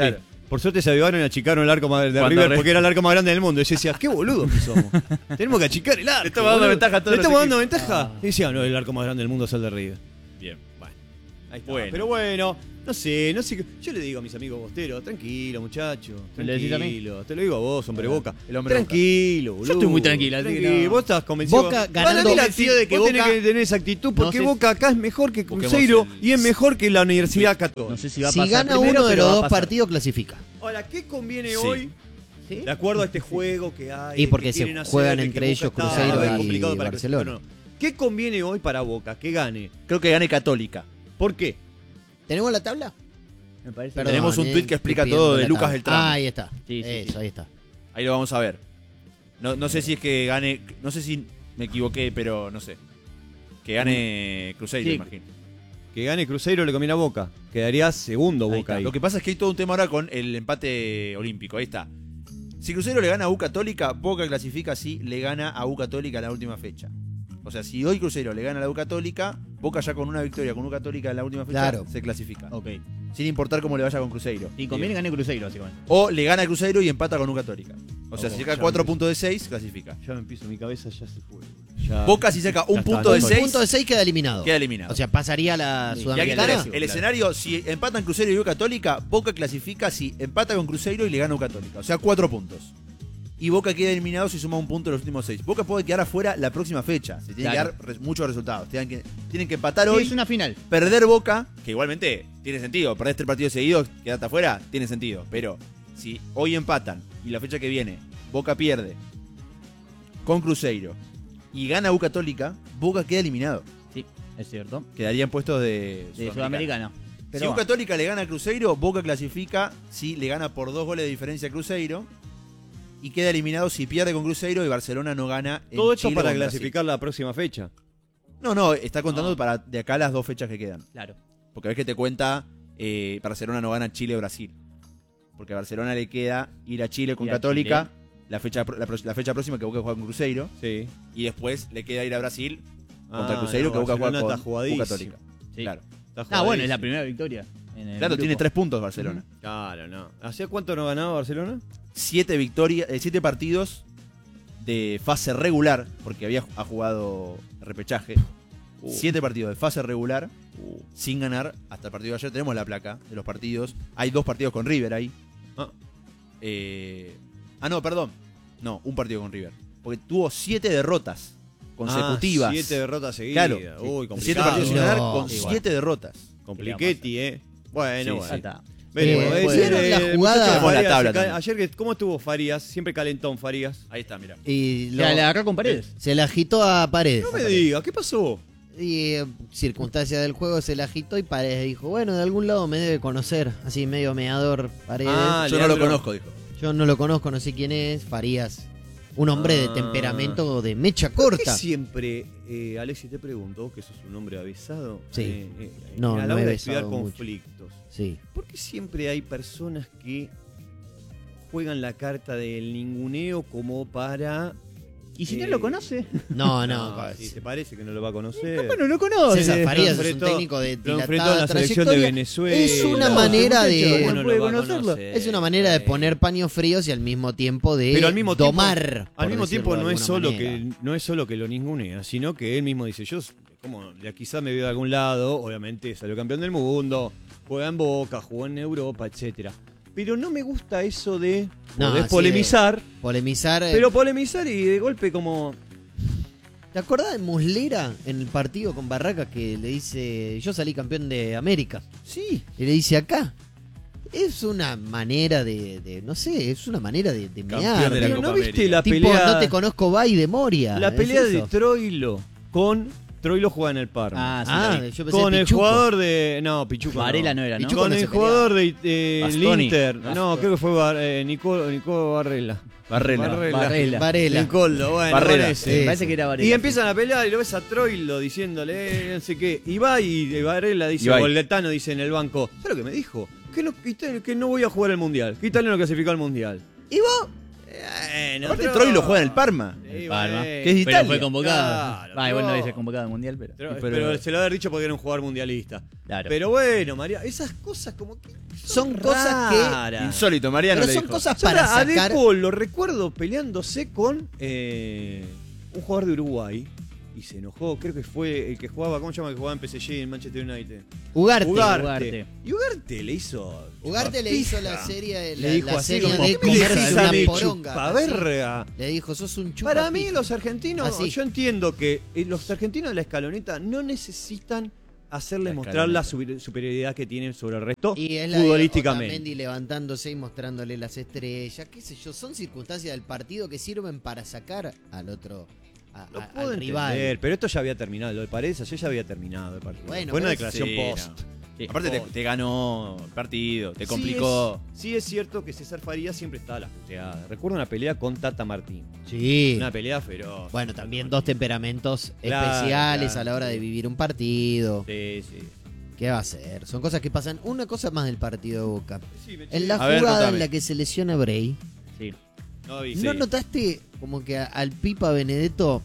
Por suerte se avivaron y achicaron el arco más- de Cuando River re- porque era el arco más grande del mundo. Y yo decía, qué boludos que somos. Tenemos que achicar el arco. Le estamos dando boludo. ventaja a todos Le los estamos dando equipos. ventaja. Y decía, no, el arco más grande del mundo es el de River. Bien. Bueno. Ahí está. Bueno. Pero bueno, no sé, no sé. qué- Yo le digo a mis amigos bosteros, tranquilo, muchacho. ¿Me lo decís a mí? Tranquilo. Te lo digo a vos, hombre boca. el hombre tranquilo, boludo. Yo estoy muy tranquilo, así que Tranquilo. no. Vos estás convencido. Boca Vos ganando- tenés la convencido de que vos tenés Boca- que tener esa actitud porque sé si- Boca acá es mejor que Busquemos Cruzeiro el- y es mejor que la Universidad Católica. No sé si va a Si pasar gana primero, uno de pero los va a dos pasar. partidos, clasifica. Ahora, ¿qué conviene Sí. hoy? ¿Sí? De acuerdo a este juego que hay. Y porque que se quieren hacer, juegan de que entre Boca ellos está Cruzeiro a ver, y complicado para Barcelona. Cruzeiro, no. ¿Qué conviene hoy para Boca? Que gane. Creo que gane Católica. ¿Por qué? ¿Tenemos la tabla? Me parece. Perdón, Tenemos un eh, tuit que explica estoy todo viendo de la Lucas tabla. Beltrán. Ah, ahí está. Sí, sí, Eso, sí. ahí está. Ahí lo vamos a ver. No, no sé si es que gane. No sé si me equivoqué, pero no sé. Que gane Cruzeiro, Sí. imagino. Que gane Cruzeiro le conviene a Boca. Quedaría segundo Ahí Boca está. ahí. Lo que pasa es que hay todo un tema ahora con el empate olímpico. Ahí está. Si Cruzeiro le gana a U Católica, Boca clasifica si le gana a U Católica en la última fecha. O sea, si hoy Cruzeiro le gana a la U Católica, Boca ya con una victoria con U Católica en la última fecha Claro. se clasifica. Ok. Sin importar cómo le vaya con Cruzeiro. Y conviene ganar Cruzeiro, básicamente. O le gana a Cruzeiro y empata con U Católica. O sea, Oh, si saca ya cuatro me- puntos de seis, clasifica. Ya me empiezo, mi cabeza ya se fue. Ya- Boca si saca un Ya está, punto no de soy- seis, punto de seis queda eliminado. queda eliminado. O sea, pasaría a la Y aquí Sudamericana. tenés el escenario, si empatan Cruzeiro y U Católica, Boca clasifica si empata con Cruzeiro y le gana a U Católica. O sea, cuatro puntos. Y Boca queda eliminado si suma un punto en los últimos seis. Boca puede quedar afuera la próxima fecha. Se tienen Claro. que dar res- muchos resultados. Tienen que, tienen que empatar Sí, hoy, es una final. perder Boca, que igualmente tiene sentido. Perdés tres partidos seguidos, quedaste afuera, tiene sentido. Pero si hoy empatan y la fecha que viene Boca pierde con Cruzeiro y gana U Católica, Boca queda eliminado. Sí, es cierto. Quedarían puestos de, De Sudamericana. Si Pero U Católica le gana a Cruzeiro, Boca clasifica si le gana por dos goles de diferencia a Cruzeiro. Y queda eliminado si pierde con Cruzeiro y Barcelona no gana en Todo esto Chile para o en Brasil. clasificar la próxima fecha. No, no, está contando No. para de acá las dos fechas que quedan. Claro. Porque ves que te cuenta eh, Barcelona no gana Chile o Brasil. Porque a Barcelona le queda ir a Chile con Ir a Católica, la fecha, la, pro- la fecha próxima que Boca juega con Cruzeiro. Sí. Y después le queda ir a Brasil contra Ah, Cruzeiro no, que Boca juega Barcelona con está jugadísimo. U Católica. Sí. Claro, Está Ah, bueno, es la jugadísimo. primera victoria. en el claro grupo. tiene tres puntos Barcelona. Claro, no. ¿Hacía cuánto no ganaba Barcelona? Siete victorias, eh, siete partidos de fase regular, porque había ha jugado repechaje. Uh. Siete partidos de fase regular sin ganar hasta el partido de ayer. Tenemos la placa de los partidos. Hay dos partidos con River ahí. Ah. Eh, ah, no, perdón. No, un partido con River. Porque tuvo siete derrotas consecutivas. Ah, siete derrotas seguidas. Claro. Uy, Siete complicado. partidos sin No, ganar con igual. siete derrotas. Compliquetti, eh. Bueno, Sí, bueno. Ya está. Veremos. Eh, Ese- ¿vieron el la muchacho jugada? de Tenemos la Farías, tabla se cae- también. ayer, que- ¿cómo estuvo Farías? Siempre calentón Farías. Ahí está, mira. Y O sea, lo- le agarró con Paredes. se le agitó a Paredes. No me a Paredes. diga, ¿qué pasó? Y eh, circunstancia del juego se le agitó y Paredes dijo, bueno, de algún lado me debe conocer. Así medio meador Paredes. Ah, Yo no lo Leandro. conozco, dijo. Yo no lo conozco, no sé quién es. Farías. Un hombre de Ah. temperamento de mecha ¿Por qué corta. siempre, eh, Alexis, te pregunto, que sos un hombre avisado? Sí. eh, eh, No, a la no he hora de besado estudiar mucho. conflictos. Sí. ¿Por qué siempre hay personas que juegan la carta del ninguneo como para... Y si Eh, no lo conoce. No, no. si te parece que no lo va a conocer. Capaz no lo conoce. César Farías es un enfrentó- técnico de Lo enfrentó en dilatada la selección de trayectoria. Venezuela. Es una No, manera ese muchacho, de- ¿cómo no puede lo va a conocerlo. conocer? Es una manera de Eh, poner paños fríos y al mismo tiempo de Pero al mismo tiempo- domar. Al por mismo decirlo tiempo de no es alguna solo manera. que no es solo que lo ningunea, sino que él mismo dice, yo como ya quizás me veo de algún lado, obviamente salió campeón del mundo, juega en Boca, jugó en Europa, etcétera. Pero no me gusta eso de No, podés así polemizar, Polemizar. eh, pero polemizar y de golpe como ¿Te acordás de Muslera en el partido con Barracas que le dice, yo salí campeón de América? sí, Y le dice acá. Es una manera de, de- no sé, es una manera de, de Campeón mear. de la pero Copa no viste América. la Tipo, pelea no te conozco, va y de Moria. la ¿es pelea de eso? Troilo con Troilo juega en el Parma. Ah, sí. Ah, la vi. yo pensé Con el Pichuco. jugador de no, Pichuco. Varela no era, ¿no? Pichuco Con no el se jugador de eh, el Bastoni. Inter. No, creo que fue Bar- eh, Nico, Nico Barrela. Barrela. Barrela. Varela. Nicoldo, bueno, Barrera. con ese. Sí. Me parece que era Varela. Y empiezan a pelear y lo ves a Troilo diciéndole, eh, no sé qué. Y va y Varela dice, Ibai. o el Letano dice en el banco, ¿sabes lo que me dijo? Que no, que ita- que no voy a jugar el Mundial, que Italia no clasificó al Mundial. Y vos, Bueno, Aparte Troy lo juega en el Parma. Sí, Parma. bueno. Que es Pero Italia. fue convocado. Claro, Va, igual no pero- dice convocado al mundial, pero. Pero, pero- pero se lo haber dicho porque era un jugador mundialista. Claro. Pero bueno, María, esas cosas como que Son cosas que- raras. Insólito, Mariano Pero le son dijo. cosas Yo para a De sacar. Paul lo recuerdo peleándose con eh, un jugador de Uruguay y se enojó, creo que fue el que jugaba, ¿cómo se llama? El que jugaba en P S G en Manchester United. Ugarte. Ugarte. Ugarte. Y Ugarte le hizo. Ugarte le hizo la chupapija. serie, Le la, dijo la así serie como, de ¿qué me decís comerse a una mí, poronga. chupaverga? Así. Le dijo, sos un chupa. Para mí los argentinos, Así. yo entiendo que eh, los argentinos de la escaloneta no necesitan hacerle La mostrar la escaloneta. super- superioridad que tienen sobre el resto Y es la de futbolísticamente. Otamendi levantándose y mostrándole las estrellas, qué sé yo, son circunstancias del partido que sirven para sacar al otro, a- Lo a- puedo al rival. entender, pero esto ya había terminado. Lo de Paredes ayer ya había terminado el partido. Bueno, Fue una pero declaración Sí, post. no. Sí. Aparte te, te ganó el partido, te complicó. Sí es, sí es cierto que César Farías siempre estaba a las puteadas. Recuerdo una pelea con Tata Martín. Sí. Una pelea feroz. Bueno, también dos temperamentos Claro, especiales claro, a la hora de sí. vivir un partido. Sí, sí. ¿Qué va a ser? Son cosas que pasan. Una cosa más del partido de Boca. Sí, me En la A ver, jugada contame. en la que se lesiona Bray, Sí. No, vi, ¿no sí. notaste como que a- al Pipa Benedetto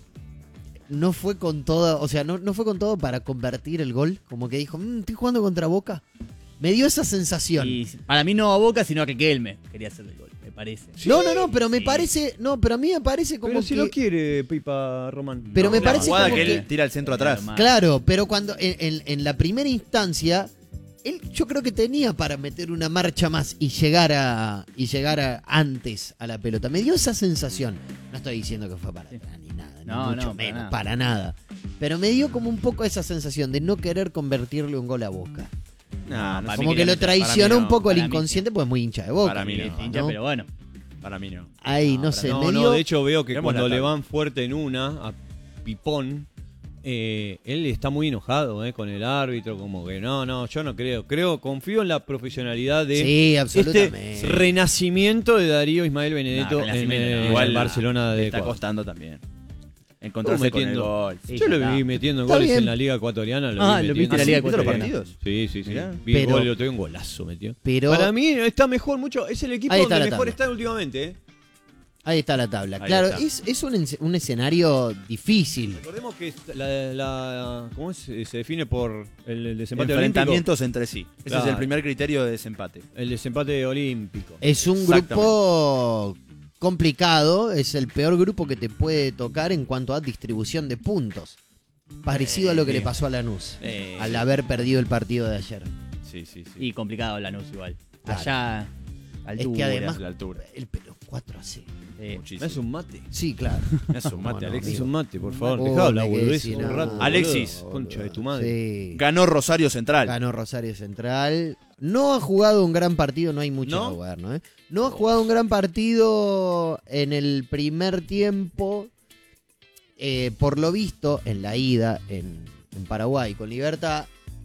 no fue con todo, o sea, no, no fue con todo para convertir el gol? Como que dijo, "Mm, estoy jugando contra Boca. Me dio esa sensación. Y para mí no a Boca, sino a Riquelme quería hacer el gol, me parece. No, no, no, pero me Sí. parece, no, pero a mí me parece como Pero si que... lo quiere Pipa Román. Pero me La parece jugada como que que- él tira el centro atrás. Más. Claro, pero cuando en, en- en la primera instancia, él yo creo que tenía para meter una marcha más y llegar a y llegar a- antes a la pelota. Me dio esa sensación. No estoy diciendo que fue para Sí. atrás ni nada, No, ni mucho no, para menos, nada. para nada. Pero me dio como un poco esa sensación de no querer convertirle un gol a Boca. No, no para sé. mí Como que lo meter. Para mí traicionó no, un poco el para mí inconsciente, pues es muy hincha de Boca. Para mí Sí, no, es hincha, ¿no? pero bueno. Para mí no. Ay, no, No, sé, No, me no, dio- de hecho veo que Vemos cuando la le tabla. van fuerte en una a Pipón, eh, él está muy enojado eh, con el árbitro, como que no, no, yo no creo. Creo, confío en la profesionalidad de Sí, este absolutamente. renacimiento de Darío Ismael Benedetto No, en, renacimiento eh, no. en Igual Barcelona Le de está Ecuador. costando también. Encontrarse con el metiendo- gol. Sí, Yo ya lo está. vi metiendo Está goles bien. en la liga ecuatoriana. Lo Ah, vi lo metiendo. viste en la liga ¿Viste los ecuatoriana. partidos? Sí, sí, sí. Mirá. Vi el Pero- gol, lo tengo un golazo metió. Pero Para mí está mejor mucho. Es el equipo Ahí está donde la mejor tabla. está últimamente. ¿eh? ahí está la tabla. Ahí Claro, está. es, es un, en- un escenario difícil. Recordemos que la, la- ¿cómo es? se define por el, el desempate olímpico. Enfrentamientos entre sí. Ese Claro. es el primer criterio de desempate. El desempate olímpico. Es un Exactamente. grupo complicado, es el peor grupo que te puede tocar en cuanto a distribución de puntos. Parecido a lo que le pasó a Lanús, Eh, al haber perdido el partido de ayer. Sí, sí, sí. Y complicado Lanús igual. Claro. Allá, altura. que además- la altura. El pero cuatro a cero. eh, Muchísimo. ¿Me hace un mate? Sí, claro. Me hace un mate, No, no, Alexis. Es un mate, por favor. Oh, Dejá de hablar, me quedé boludez, sin un nada, rato, boludo, Alexis. boludo. Concha de tu madre. Sí. Ganó Rosario Central. Ganó Rosario Central. No ha jugado un gran partido, no hay mucho ¿No? que jugar, ¿no? ¿Eh? No ha jugado un gran partido en el primer tiempo. Eh, por lo visto, en la ida en, en Paraguay con Libertad,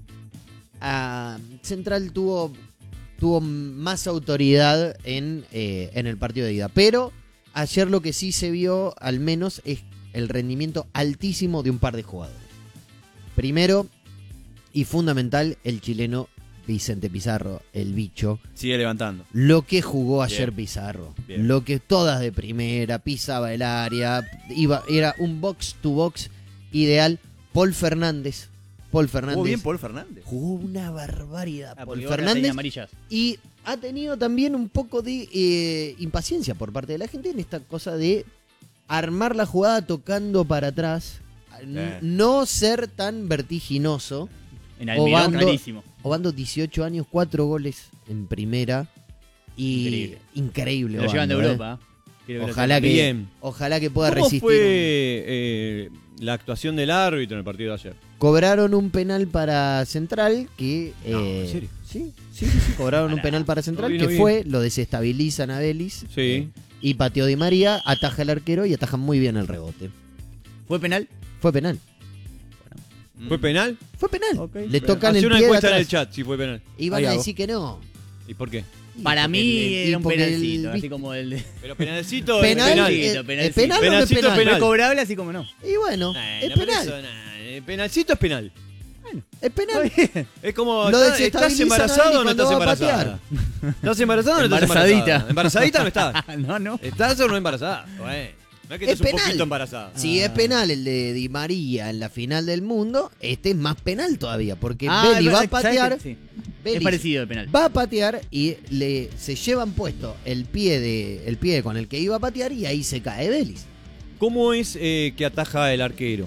ah, Central tuvo, tuvo más autoridad en, eh, en el partido de ida. Pero ayer lo que sí se vio, al menos, es el rendimiento altísimo de un par de jugadores. Primero y fundamental, el chileno Vicente Pizarro, el bicho. Sigue levantando. Lo que jugó ayer Bien. Pizarro. Bien. Lo que todas de primera, pisaba el área, iba, era un box to box ideal. Paul Fernández. Paul Fernández. Jugó bien Paul Fernández. Jugó una barbaridad. ah, Paul porque ahora tenía Fernández. amarillas. Y ha tenido también un poco de eh, impaciencia por parte de la gente en esta cosa de armar la jugada tocando para atrás. N- No ser tan vertiginoso. En Almirón, Obando- clarísimo. Obando dieciocho años, cuatro goles en primera. Y Increíble. increíble. Lo llevan de Obando, ¿eh? Europa. Quiero que lo Ojalá que, Bien. ojalá que pueda ¿Cómo resistir. fue eh, la actuación del árbitro en el partido de ayer? Cobraron un penal para Central que... No, eh, ¿en serio? Sí, sí, sí, sí, cobraron un penal para Central No vi, no que vi. fue, lo desestabilizan a Vélez. Sí. Y pateó Di María, ataja el arquero y ataja muy bien el rebote. ¿Fue penal? Fue penal. ¿Fue penal? Fue penal. Ok. Le tocan Hacé el una pie de encuesta en el atrás. chat si fue penal. Iban Ahí a hago. decir que no. ¿Y por qué? Y Para porque mí el- y era un porque el- penalcito, así como el de... Pero penalcito Penal, es penal. eh, Penalcito, eh, penalcito. penal o no es Penalcito es penal. penal. Fue cobrable así como no. Y bueno, Nah, es no, pero penal. eso, nah, eh, penalcito es penal. Es penal. Es como, Lo ¿estás, desestabiliza ¿estás embarazado o no cuando estás va a embarazada? ¿Estás embarazada o no estás Embarazadita. embarazada? ¿Embarazadita no estás? no, no. ¿Estás o no embarazada? Bueno, no es que Es estés un penal. poquito embarazada. Si Ah. es penal el de Di María en la final del mundo, este es más penal todavía, porque Ah, Belli es va a verdad, ¿sabes patear, qué? Sí. Belli Es parecido el penal. va a patear y le se llevan puesto el pie de el pie con el que iba a patear y ahí se cae Vélez. ¿Cómo es eh, que ataja el arquero?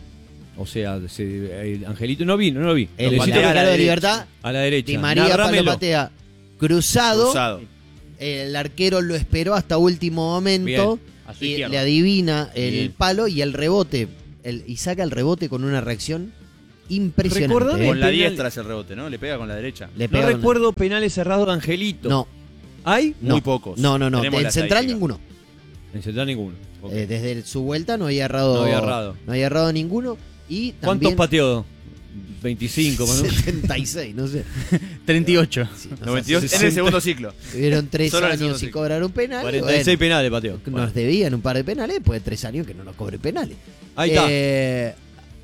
O sea, se- el Angelito no vi, no lo vi. El Necesito arquero que- de Libertad, a la derecha. Di María lo Narrámelo. patea cruzado, Cruzado. el arquero lo esperó hasta último momento A su y izquierda. le adivina el Bien. palo y el rebote el, y saca el rebote con una reacción impresionante. Recordame ¿eh? Con la penal. diestra es el rebote, ¿no? Le pega con la derecha. Le No pega con- recuerdo penales cerrados de Angelito. No, ¿Hay? no. Muy pocos. No, no, no. Tenemos En la central estadística. ninguno. En central ninguno. Ok. Eh, desde su vuelta no había errado. No había errado. No había errado ninguno. Y ¿Cuántos también pateó? veinticinco, más o menos. setenta y seis, no sé. treinta y ocho. Sí, o sea, noventa y dos en el sesenta. segundo ciclo. Tuvieron tres Solo en el segundo años sin ciclo. cobrar un penal. y cuarenta y seis bueno, penales pateó. nos debían un par de penales, después de tres años que no nos cobre penales. Ahí está. Eh,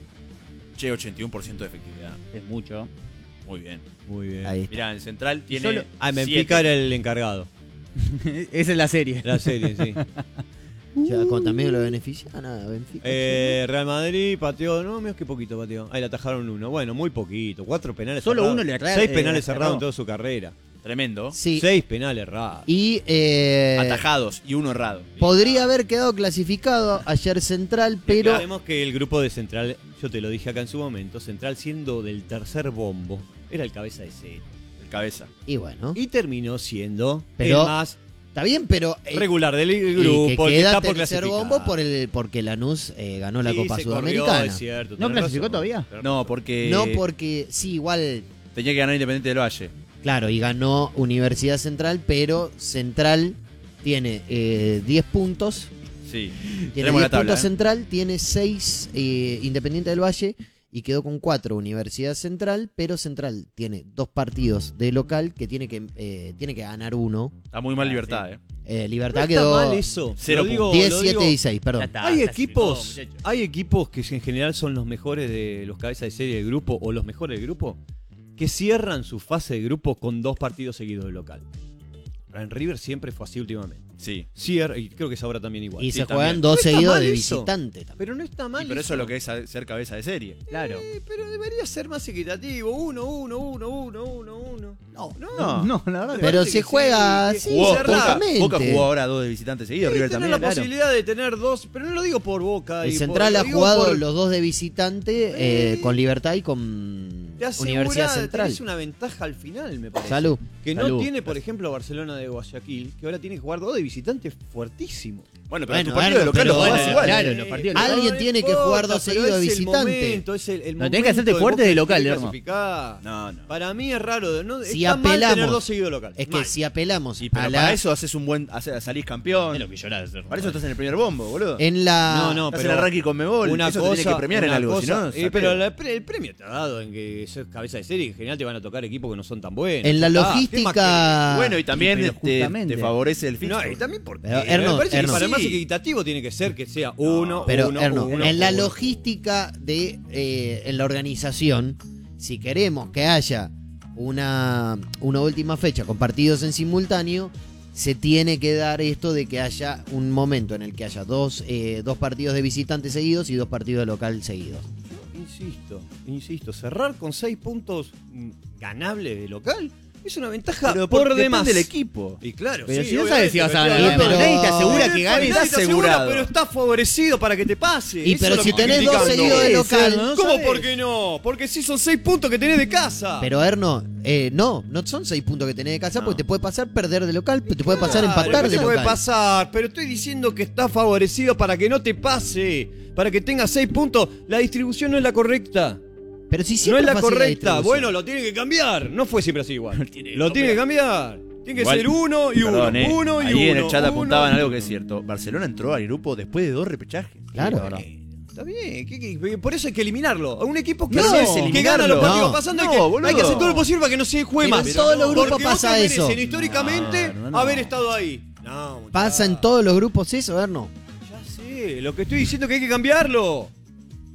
Che, ochenta y uno por ciento de efectividad. Es mucho. Muy bien. Muy bien. ahí está. Mirá, en central tiene. Solo- Ah, siete. Benfica era el encargado. Esa es la serie. La serie, sí. Ya, con también lo beneficia nada, Benfica. Eh, Real Madrid pateó, no, menos que poquito pateó. Ahí le atajaron uno. Bueno, muy poquito. Cuatro penales Solo cerrados. uno le erra- Seis eh, penales erró. cerrados en toda su carrera. Tremendo. Sí. Seis penales errados. Y eh, Atajados y uno errado. podría haber quedado clasificado ayer Central, pero Sabemos que el grupo de Central, yo te lo dije acá en su momento, Central siendo del tercer bombo, era el cabeza de serie. El cabeza. y bueno, Y terminó siendo Pero- el más está bien, pero eh, regular del y grupo, que el que queda está por tercer clasificar. bombo por el porque Lanús eh, ganó la Sí, Copa se corrió, Sudamericana. es cierto, ¿No tenés clasificó razón. todavía? Tenés No, razón. porque. No porque sí, igual Tenía que ganar Independiente del Valle. claro, y ganó Universidad Central, pero Central tiene eh, diez puntos. Sí. Tiene Tenemos diez la tabla. puntos ¿eh? Central, tiene seis Independiente del Valle y quedó con cuatro Universidad Central, pero Central tiene dos partidos de local que tiene que eh, tiene que ganar uno. Está muy mal Libertad, ¿eh? Eh, No Libertad está quedó mal eso. Cero Lo digo- diez, lo siete digo- y seis, perdón. Ya está. Hay clasificó, equipos, muchacho. hay equipos que en general son los mejores de los cabezas de serie del grupo o los mejores del grupo que cierran su fase de grupo con dos partidos seguidos de local. En River siempre fue así últimamente. Sí. Cierra, y creo que es ahora también igual. Y sí, se también. juegan dos No está seguidos mal de eso. visitante también. Pero no está mal. Y pero eso es lo que es a- ser cabeza de serie. Claro. Eh, pero debería ser más equitativo. Uno, uno, uno, uno, uno, uno. No, no. No. No, la verdad. Me Pero parece se que juega sí, así, Jugó, Boca, cerradamente. Boca jugó ahora dos de visitantes seguidos, River Tiene también. la claro. posibilidad de tener dos, pero no lo digo por Boca. El y Central por- ha lo digo jugado por- los dos de visitante eh, Eh, con Libertad y con Te asegura, Universidad Central. tenés una ventaja al final, me parece. Salud. Que no Salud. tiene, por ejemplo, Barcelona de Guayaquil, que ahora tiene que jugar dos de visitantes fuertísimos. Bueno, pero Bueno, tu partido de Erno, local pero lo jugás bueno, igual. claro, los partidos Alguien Pero no tiene que importa, jugar dos pero seguidos de es el visitante. momento, es el, el No, tenés que hacerte momento fuerte Boca de que local, quiere Erno. clasificar. No, no. Para mí es raro. ¿no? Si Está mal tener apelamos- dos seguidos de local. Es que Mal. si apelamos Sí, pero a para la eso haces un buen. haces- salís campeón. Es lo que llorás. Para eso estás en el primer bombo, boludo. en la No, no, Estás pero en el ranking con Mebol. una eso cosa, te tiene que premiar en una algo, si cosa- no. eh, saqueo. pero la pre- el premio te ha dado en que sos cabeza de serie y en general te van a tocar equipos que no son tan buenos. en la Ya está. logística Bueno, y también pero te, justamente. te favorece el No, fixture. y también porque Pero, me Erno, parece que Erno. para más Sí. equitativo tiene que ser que sea uno, pero uno, Erno, uno, en la uno. logística de eh, en la organización, si queremos que haya una, una última fecha con partidos en simultáneo, se tiene que dar esto de que haya un momento en el que haya dos, eh, dos partidos de visitantes seguidos y dos partidos de local seguidos. Insisto, insisto, cerrar con seis puntos mm, ganables de local es una ventaja Pero por depende demás. del equipo. Y claro, Pero sí, si no obviamente, sabes si vas a pero- ganar, pero- nadie te asegura Pero que nadie ganes. te asegura, asegurado. pero está favorecido para que te pase. Y Eso pero es lo si que estoy tenés dos criticando. seguidos de Sí, local, ¿no? ¿Cómo ¿Sabes? por qué no? Porque sí son seis puntos que tenés de casa. Pero Erno, eh, no, no son seis puntos que tenés de casa No. porque te puede pasar perder de local, te puede pasar Claro, empatar te de puede local. pasar, pero estoy diciendo que está favorecido para que no te pase, para que tengas seis puntos. La distribución no es la correcta. Pero si No siempre es la fue así correcta. distribución. Bueno, lo tiene que cambiar. No fue siempre así igual. tiene que Lo tiene que cambiar. Tiene que Igual, ser uno y Perdón, uno. eh. Uno y Ahí uno. en el chat uno apuntaban y algo uno. que es cierto. Barcelona entró al grupo después de dos repechajes. Claro. Sí, la verdad. Está bien, ¿qué- qué? Por eso hay que eliminarlo. A un equipo que, No, hace- es que eliminarlo. gana los partidos No. pasando No, hay, que, boludo. hay que hacer todo lo posible para que no se juegue Pero más. en todos los grupos Porque pasa otros eso. merecen históricamente No, no, no. haber estado ahí. No, Pasa en muchacho. todos los grupos eso, Erno. Ya sé, lo que estoy diciendo es que hay que cambiarlo.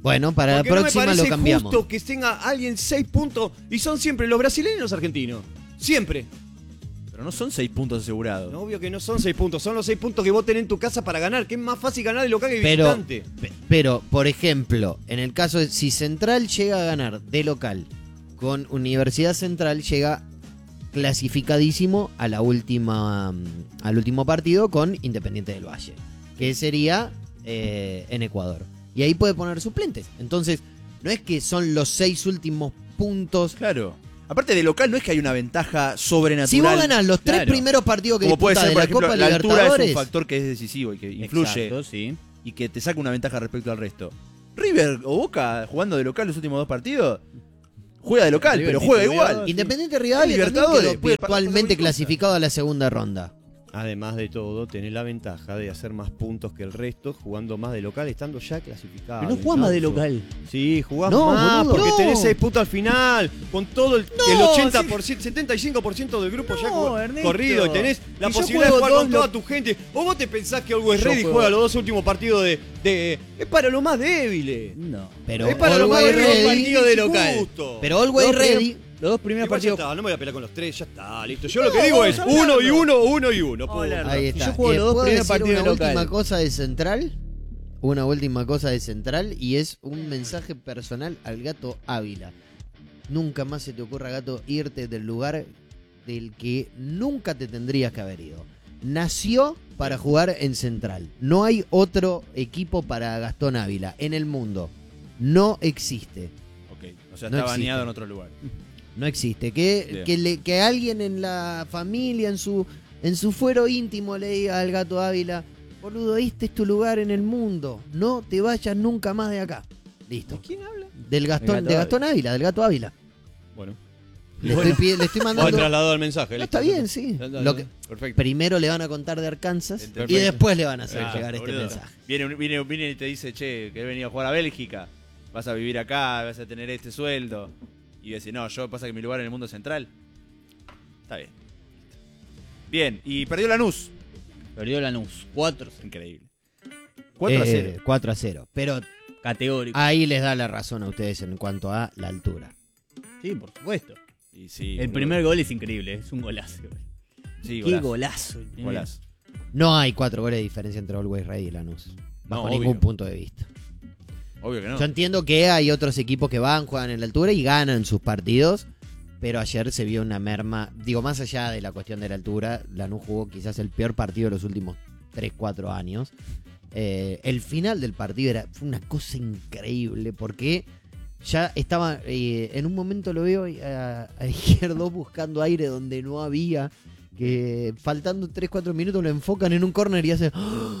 Bueno, para Porque la no próxima me lo parece cambiamos. justo que tenga alguien seis puntos y son siempre los brasileños y los argentinos. Siempre. Pero no son seis puntos asegurados. No, obvio que no son seis puntos, son los seis puntos que vos tenés en tu casa para ganar, que es más fácil ganar de local que Pero, visitante. pe- pero, por ejemplo, en el caso de si Central llega a ganar de local con Universidad Central, llega clasificadísimo a la última, mm, al último partido con Independiente del Valle, que sería eh, en Ecuador. Y ahí puede poner suplentes. Entonces, no es que son los seis últimos puntos. Claro. Aparte de local no es que hay una ventaja sobrenatural. Si vos ganás los tres Claro. primeros partidos que como puede disputás ser, de por la ejemplo, Copa la altura es Libertadores, un factor que es decisivo y que influye Exacto, sí. y que te saca una ventaja respecto al resto. River o Boca jugando de local los últimos dos partidos, juega de local, River pero juega distribuyó. igual. Independiente Rivadavia también Libertadores, quedó puede pasar virtualmente cualquier cosa. clasificado a la segunda ronda. Además de todo, tenés la ventaja de hacer más puntos que el resto, jugando más de local, estando ya clasificado. Pero no jugás más de Incluso. local. Sí, jugás No, más, boludo, porque no. tenés seis puntos al final, con todo el, No, el ochenta por ciento, setenta y cinco por ciento del grupo ya No, co- Ernesto. corrido, y tenés la Si yo posibilidad de juego jugar con dos toda lo- tu gente. ¿O vos te pensás que Always Yo Ready juego- juega los dos últimos partidos de, de... Es para los más débiles. No. Pero es para los más Always débiles Ready, partidos de local. justo. pero Always Los primeros- Ready, Los dos primeros Igual ya partidos. está, no me voy a pelear con los tres, ya está, listo. Yo lo que No, digo es vamos uno y hablando. uno, uno y uno. Vamos punto. hablando. ahí Si está. yo juego Y los dos puedo primeros decir partidos una de local. última cosa de Central, una última cosa de Central y es un mensaje personal al Gato Ávila. Nunca más se te ocurra, Gato, irte del lugar del que nunca te tendrías que haber ido. Nació para jugar en Central. No hay otro equipo para Gastón Ávila en el mundo. No existe. Ok, o sea, No está existe. baneado en otro lugar. No existe. Que, Bien. que, le- que alguien en la familia, en su, en su fuero íntimo, le diga al Gato Ávila: boludo, este es tu lugar en el mundo. No te vayas nunca más de acá. Listo. ¿Quién habla? Del Gastón, Gato de Gastón Ávila, del Gato Ávila. Bueno, Le, estoy, pidi- le estoy voy mandando. trasladado el mensaje. No, listo. está bien, sí. Ya, ya, Lo ya. que- Perfecto. primero le van a contar de Arkansas Perfecto. y después le van a hacer Ah, llegar este boludo. mensaje. Viene, viene, viene y te dice, che, que he venido a jugar a Bélgica, vas a vivir acá, vas a tener este sueldo. Y decís, no, yo pasa que mi lugar en el mundo es central. Está bien. Bien, y perdió Lanús. Perdió Lanús. cuatro. Increíble. cuatro a cero. Eh, cuatro a cero. Pero Categórico. ahí les da la razón a ustedes en cuanto a la altura. Sí, por supuesto. Y sí, El boludo. primer gol es increíble. Es un golazo. Sí, Qué golazo. golazo. el primero. Golazo. No hay cuatro goles de diferencia entre Always Ready y Lanús. Bajo No, ningún obvio. punto de vista. Obvio que no. Yo entiendo que hay otros equipos que van, juegan en la altura y ganan sus partidos, pero ayer se vio una merma. Digo, más allá de la cuestión de la altura, Lanús jugó quizás el peor partido de los últimos tres cuatro años. Eh, el final del partido era, fue una cosa increíble porque ya estaba, eh, en un momento lo veo a, a Izquierdo buscando aire donde no había, que faltando tres cuatro minutos lo enfocan en un córner y hace...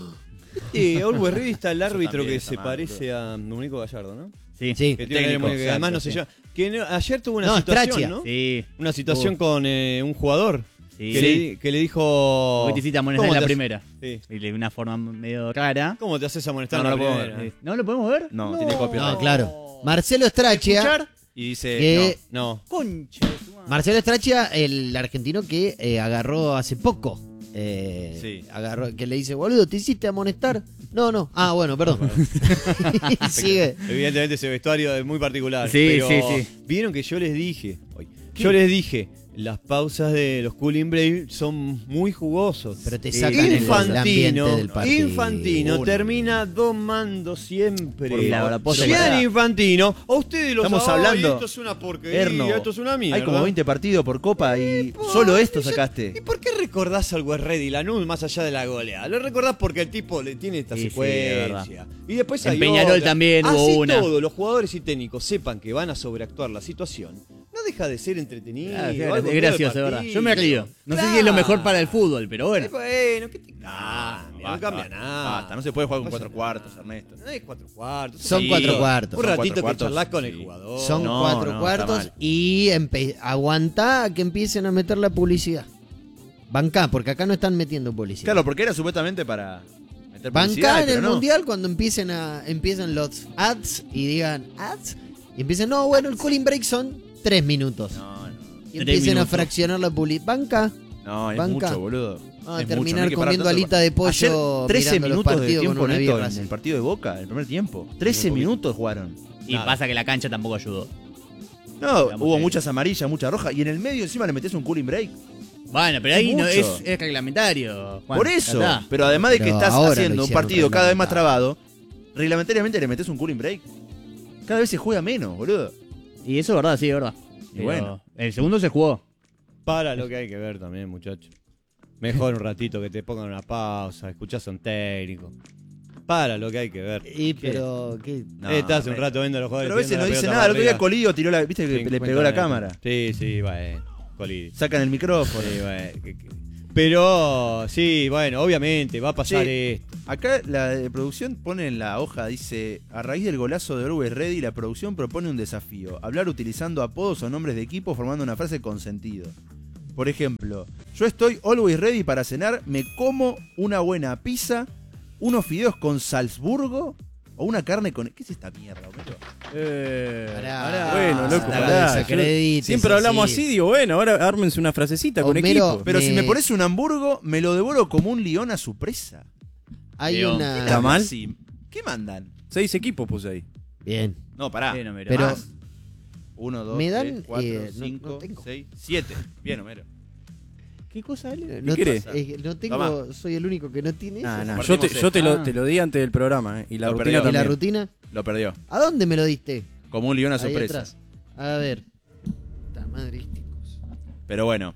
Y Always Ready está el árbitro también que está se mal, parece a Domenico Gallardo, ¿no? Sí. Sí, Que tiene un técnico, aire que además no exacto, se sí. llama. Que no- ayer tuvo una No, situación, Strachia. ¿no? Sí. Una situación Uh, con eh, un jugador sí. que, le, que le dijo. Porque te hiciste amonestar ¿Cómo en la te hace- primera. Sí. Y de una forma medio rara. ¿Cómo te haces amonestar No, en no la lo puedo primera? ver. Eh, ¿No lo podemos ver? No, tiene copyright. no, claro. Marcelo Strachia... ¿Escuchar? Y dice, Que- No. Concha de su madre. Marcelo Strachia, el argentino que eh, agarró hace poco. eh, Sí. agarró, que le dice, boludo, ¿te hiciste amonestar? No, no. Ah, bueno, perdón. Y sigue. Evidentemente ese vestuario es muy particular. Sí, pero sí, sí. Vieron que yo les dije. Hoy, yo les dije. Las pausas de los Cooling Brave son muy jugosos. Pero te Sí, sacan el, el Infantino, ambiente del partido. Infantino Uno. termina domando siempre. Por favor, posta, Gian pará. Infantino, a ustedes lo Estamos saben, hablando, esto es una porquería, Erno, esto es una mierda. hay como veinte partidos por copa y por- solo esto y ya- sacaste. ¿Y por qué recordás al Ready Lanús más allá de la goleada? Lo recordás porque el tipo le tiene esta Sí, sí, secuencia. y después En hay Peñarol otra. también hubo Así una. todo, los jugadores y técnicos sepan que van a sobreactuar la situación. No deja de ser entretenido. Claro, sí, algo es todo el gracioso, de verdad. partido. Yo me río. No sé si es lo mejor para el fútbol, pero bueno. Eh, Bueno, ¿qué te cambia? no basta, cambia basta, nada. basta, no se puede jugar con pasa cuatro nada. cuartos, Ernesto. No es cuatro cuartos. Son Sí, cuatro cuartos. Un Son ratito cuatro cuartos, que charlas con el sí. jugador. Son No, cuatro no, cuartos está mal. y empe- aguantá a que empiecen a meter la publicidad. Bancá, porque acá no están metiendo publicidad. Claro, porque era supuestamente para meter publicidad, Bancá en pero el no. mundial cuando empiecen a empiezan los ads y digan ads y empiecen, no, bueno, el cooling break son tres minutos. No, no. Y Tres empiecen a minutos. fraccionar la publicidad. Banca, No, es Banca. mucho, boludo. Ah, Es terminar mucho, no hay que parar comiendo tanto. alita de pollo. Ayer, trece mirando los minutos de partidos con tiempo una neto birra, en sí. el partido de Boca, el primer tiempo. trece minutos jugaron. Y Nada. pasa que la cancha tampoco ayudó. No, Digamos hubo que- muchas amarillas, muchas rojas. Y en el medio encima le metés un cooling break. Bueno, pero Es ahí no mucho. es, es reglamentario. Juan, Por ya eso. está. Pero además de que Pero estás ahora lo haciendo un hicieron partido cada vez más reglamentario. trabado, reglamentariamente le metés un cooling break. Cada vez se juega menos, boludo. Y eso es verdad, sí, es verdad. Y Pero bueno. el segundo se jugó. Para lo que hay que ver también, muchachos. Mejor un ratito que te pongan una pausa, escuchás a un técnico. Para lo que hay que ver. Y pero, ¿qué? No, eh, estás un re- rato viendo a los jugadores. Pero a veces tirando no la dice pelota nada. El otro día para Colillo tiró la. ¿Viste que le cincuenta pegó la metros. cámara? Sí, sí, bueno. Colillo. Sacan el micrófono. Sí, bueno. que- que- Pero, sí, bueno, obviamente va a pasar Sí. esto. Acá la de producción pone en la hoja, dice, a raíz del golazo de Always Ready, la producción propone un desafío. Hablar utilizando apodos o nombres de equipo formando una frase con sentido. Por ejemplo, yo estoy always ready para cenar, me como una buena pizza, unos fideos con Salzburgo o una carne con... ¿Qué es esta mierda, boludo? Eh, Pará. pará. Bueno, loco, No pará. la Yo desacredites siempre hablamos así. así, digo, bueno, ahora ármense una frasecita con Homero, equipo. Pero si Me- me pones un hamburgo, me lo devoro como un león a su presa. Hay León. una. ¿Está mal? Sí. ¿Qué mandan? Seis equipos puse ahí. Bien. No, pará. Bien, Homero. Pero- Más. Uno, dos, Me dan, tres, cuatro, eh, no- cinco, no tengo. seis, siete. Bien, Homero. ¿Qué cosa, Ale? No, querés? te- eh, no tengo, Tomá. soy el único que no tiene eso. Nah, nah, Compartimos yo te, esto. yo te, lo, Ah. te lo di antes del programa, eh, y la Lo rutina perdió. ¿Y la también. rutina? Lo perdió. ¿A dónde me lo diste? Como un león a su Ahí presa. atrás. A ver. Puta madre, este coso. Pero bueno.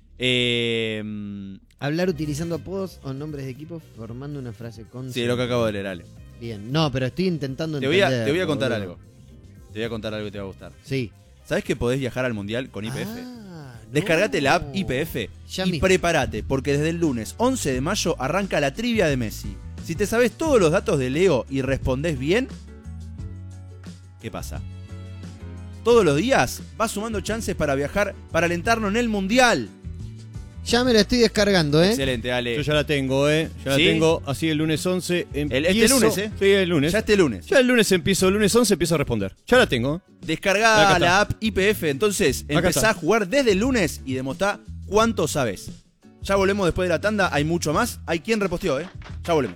Eh, Hablar utilizando apodos o nombres de equipos formando una frase con. sí, lo que acabo de leer, Ale. Bien. No, pero estoy intentando Te voy, a, entender. te voy a contar boludo. algo. Te voy a contar algo que te va a gustar. Sí. ¿Sabes que podés viajar al mundial con I P F? Ah, no. Descargate la app I P F Ya y mismo. prepárate, porque desde el lunes once de mayo arranca la trivia de Messi. Si te sabes todos los datos de Leo y respondés bien, ¿qué pasa? Todos los días vas sumando chances para viajar, para alentarnos en el mundial. Ya me lo estoy descargando, ¿eh? Excelente, Ale. Yo ya la tengo, ¿eh? Ya ¿Sí? la tengo. Así el lunes once. El- Empiezo, este lunes, ¿eh? Sí, el lunes. Ya este lunes. Ya el lunes empiezo, el lunes once empiezo a responder. Ya la tengo. Acá Descarga está. la app I P F, entonces Acá empezá está. a jugar desde el lunes y demostrá cuánto sabes. Ya volvemos después de la tanda, hay mucho más. Hay quien reposteó, ¿eh? Ya volvemos.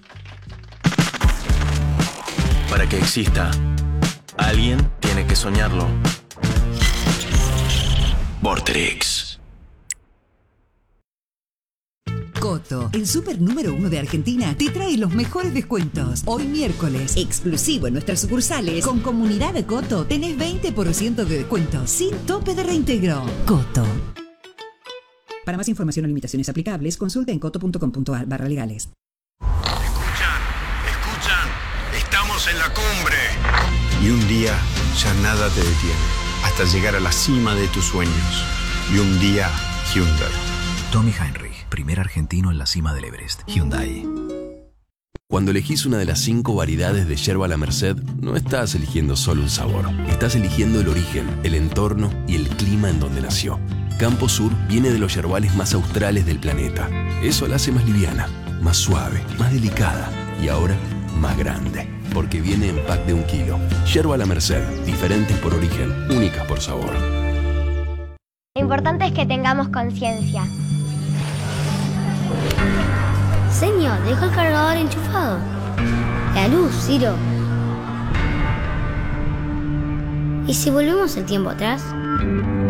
Para que exista, alguien tiene que soñarlo. Vorterix. Coto, el super número uno de Argentina, te trae los mejores descuentos. Hoy miércoles, exclusivo en nuestras sucursales, con Comunidad de Coto, tenés veinte por ciento de descuento, sin tope de reintegro. Coto. Para más información o limitaciones aplicables, consulta en coto.com.ar barra legales. Escuchan, escuchan, estamos en la cumbre. Y un día ya nada te detiene, hasta llegar a la cima de tus sueños. Y un día Hyundai. Tommy Heinrich, primer argentino en la cima del Everest. Hyundai. Cuando elegís una de las cinco variedades de yerba La Merced, no estás eligiendo solo un sabor. Estás eligiendo el origen, el entorno y el clima en donde nació. Campo Sur viene de los yerbales más australes del planeta. Eso la hace más liviana, más suave, más delicada y ahora más grande. Porque viene en pack de un kilo. Yerba La Merced, diferentes por origen, únicas por sabor. Lo importante es que tengamos conciencia. Señor, deja el cargador enchufado. La luz, Ciro. ¿Y si volvemos el tiempo atrás?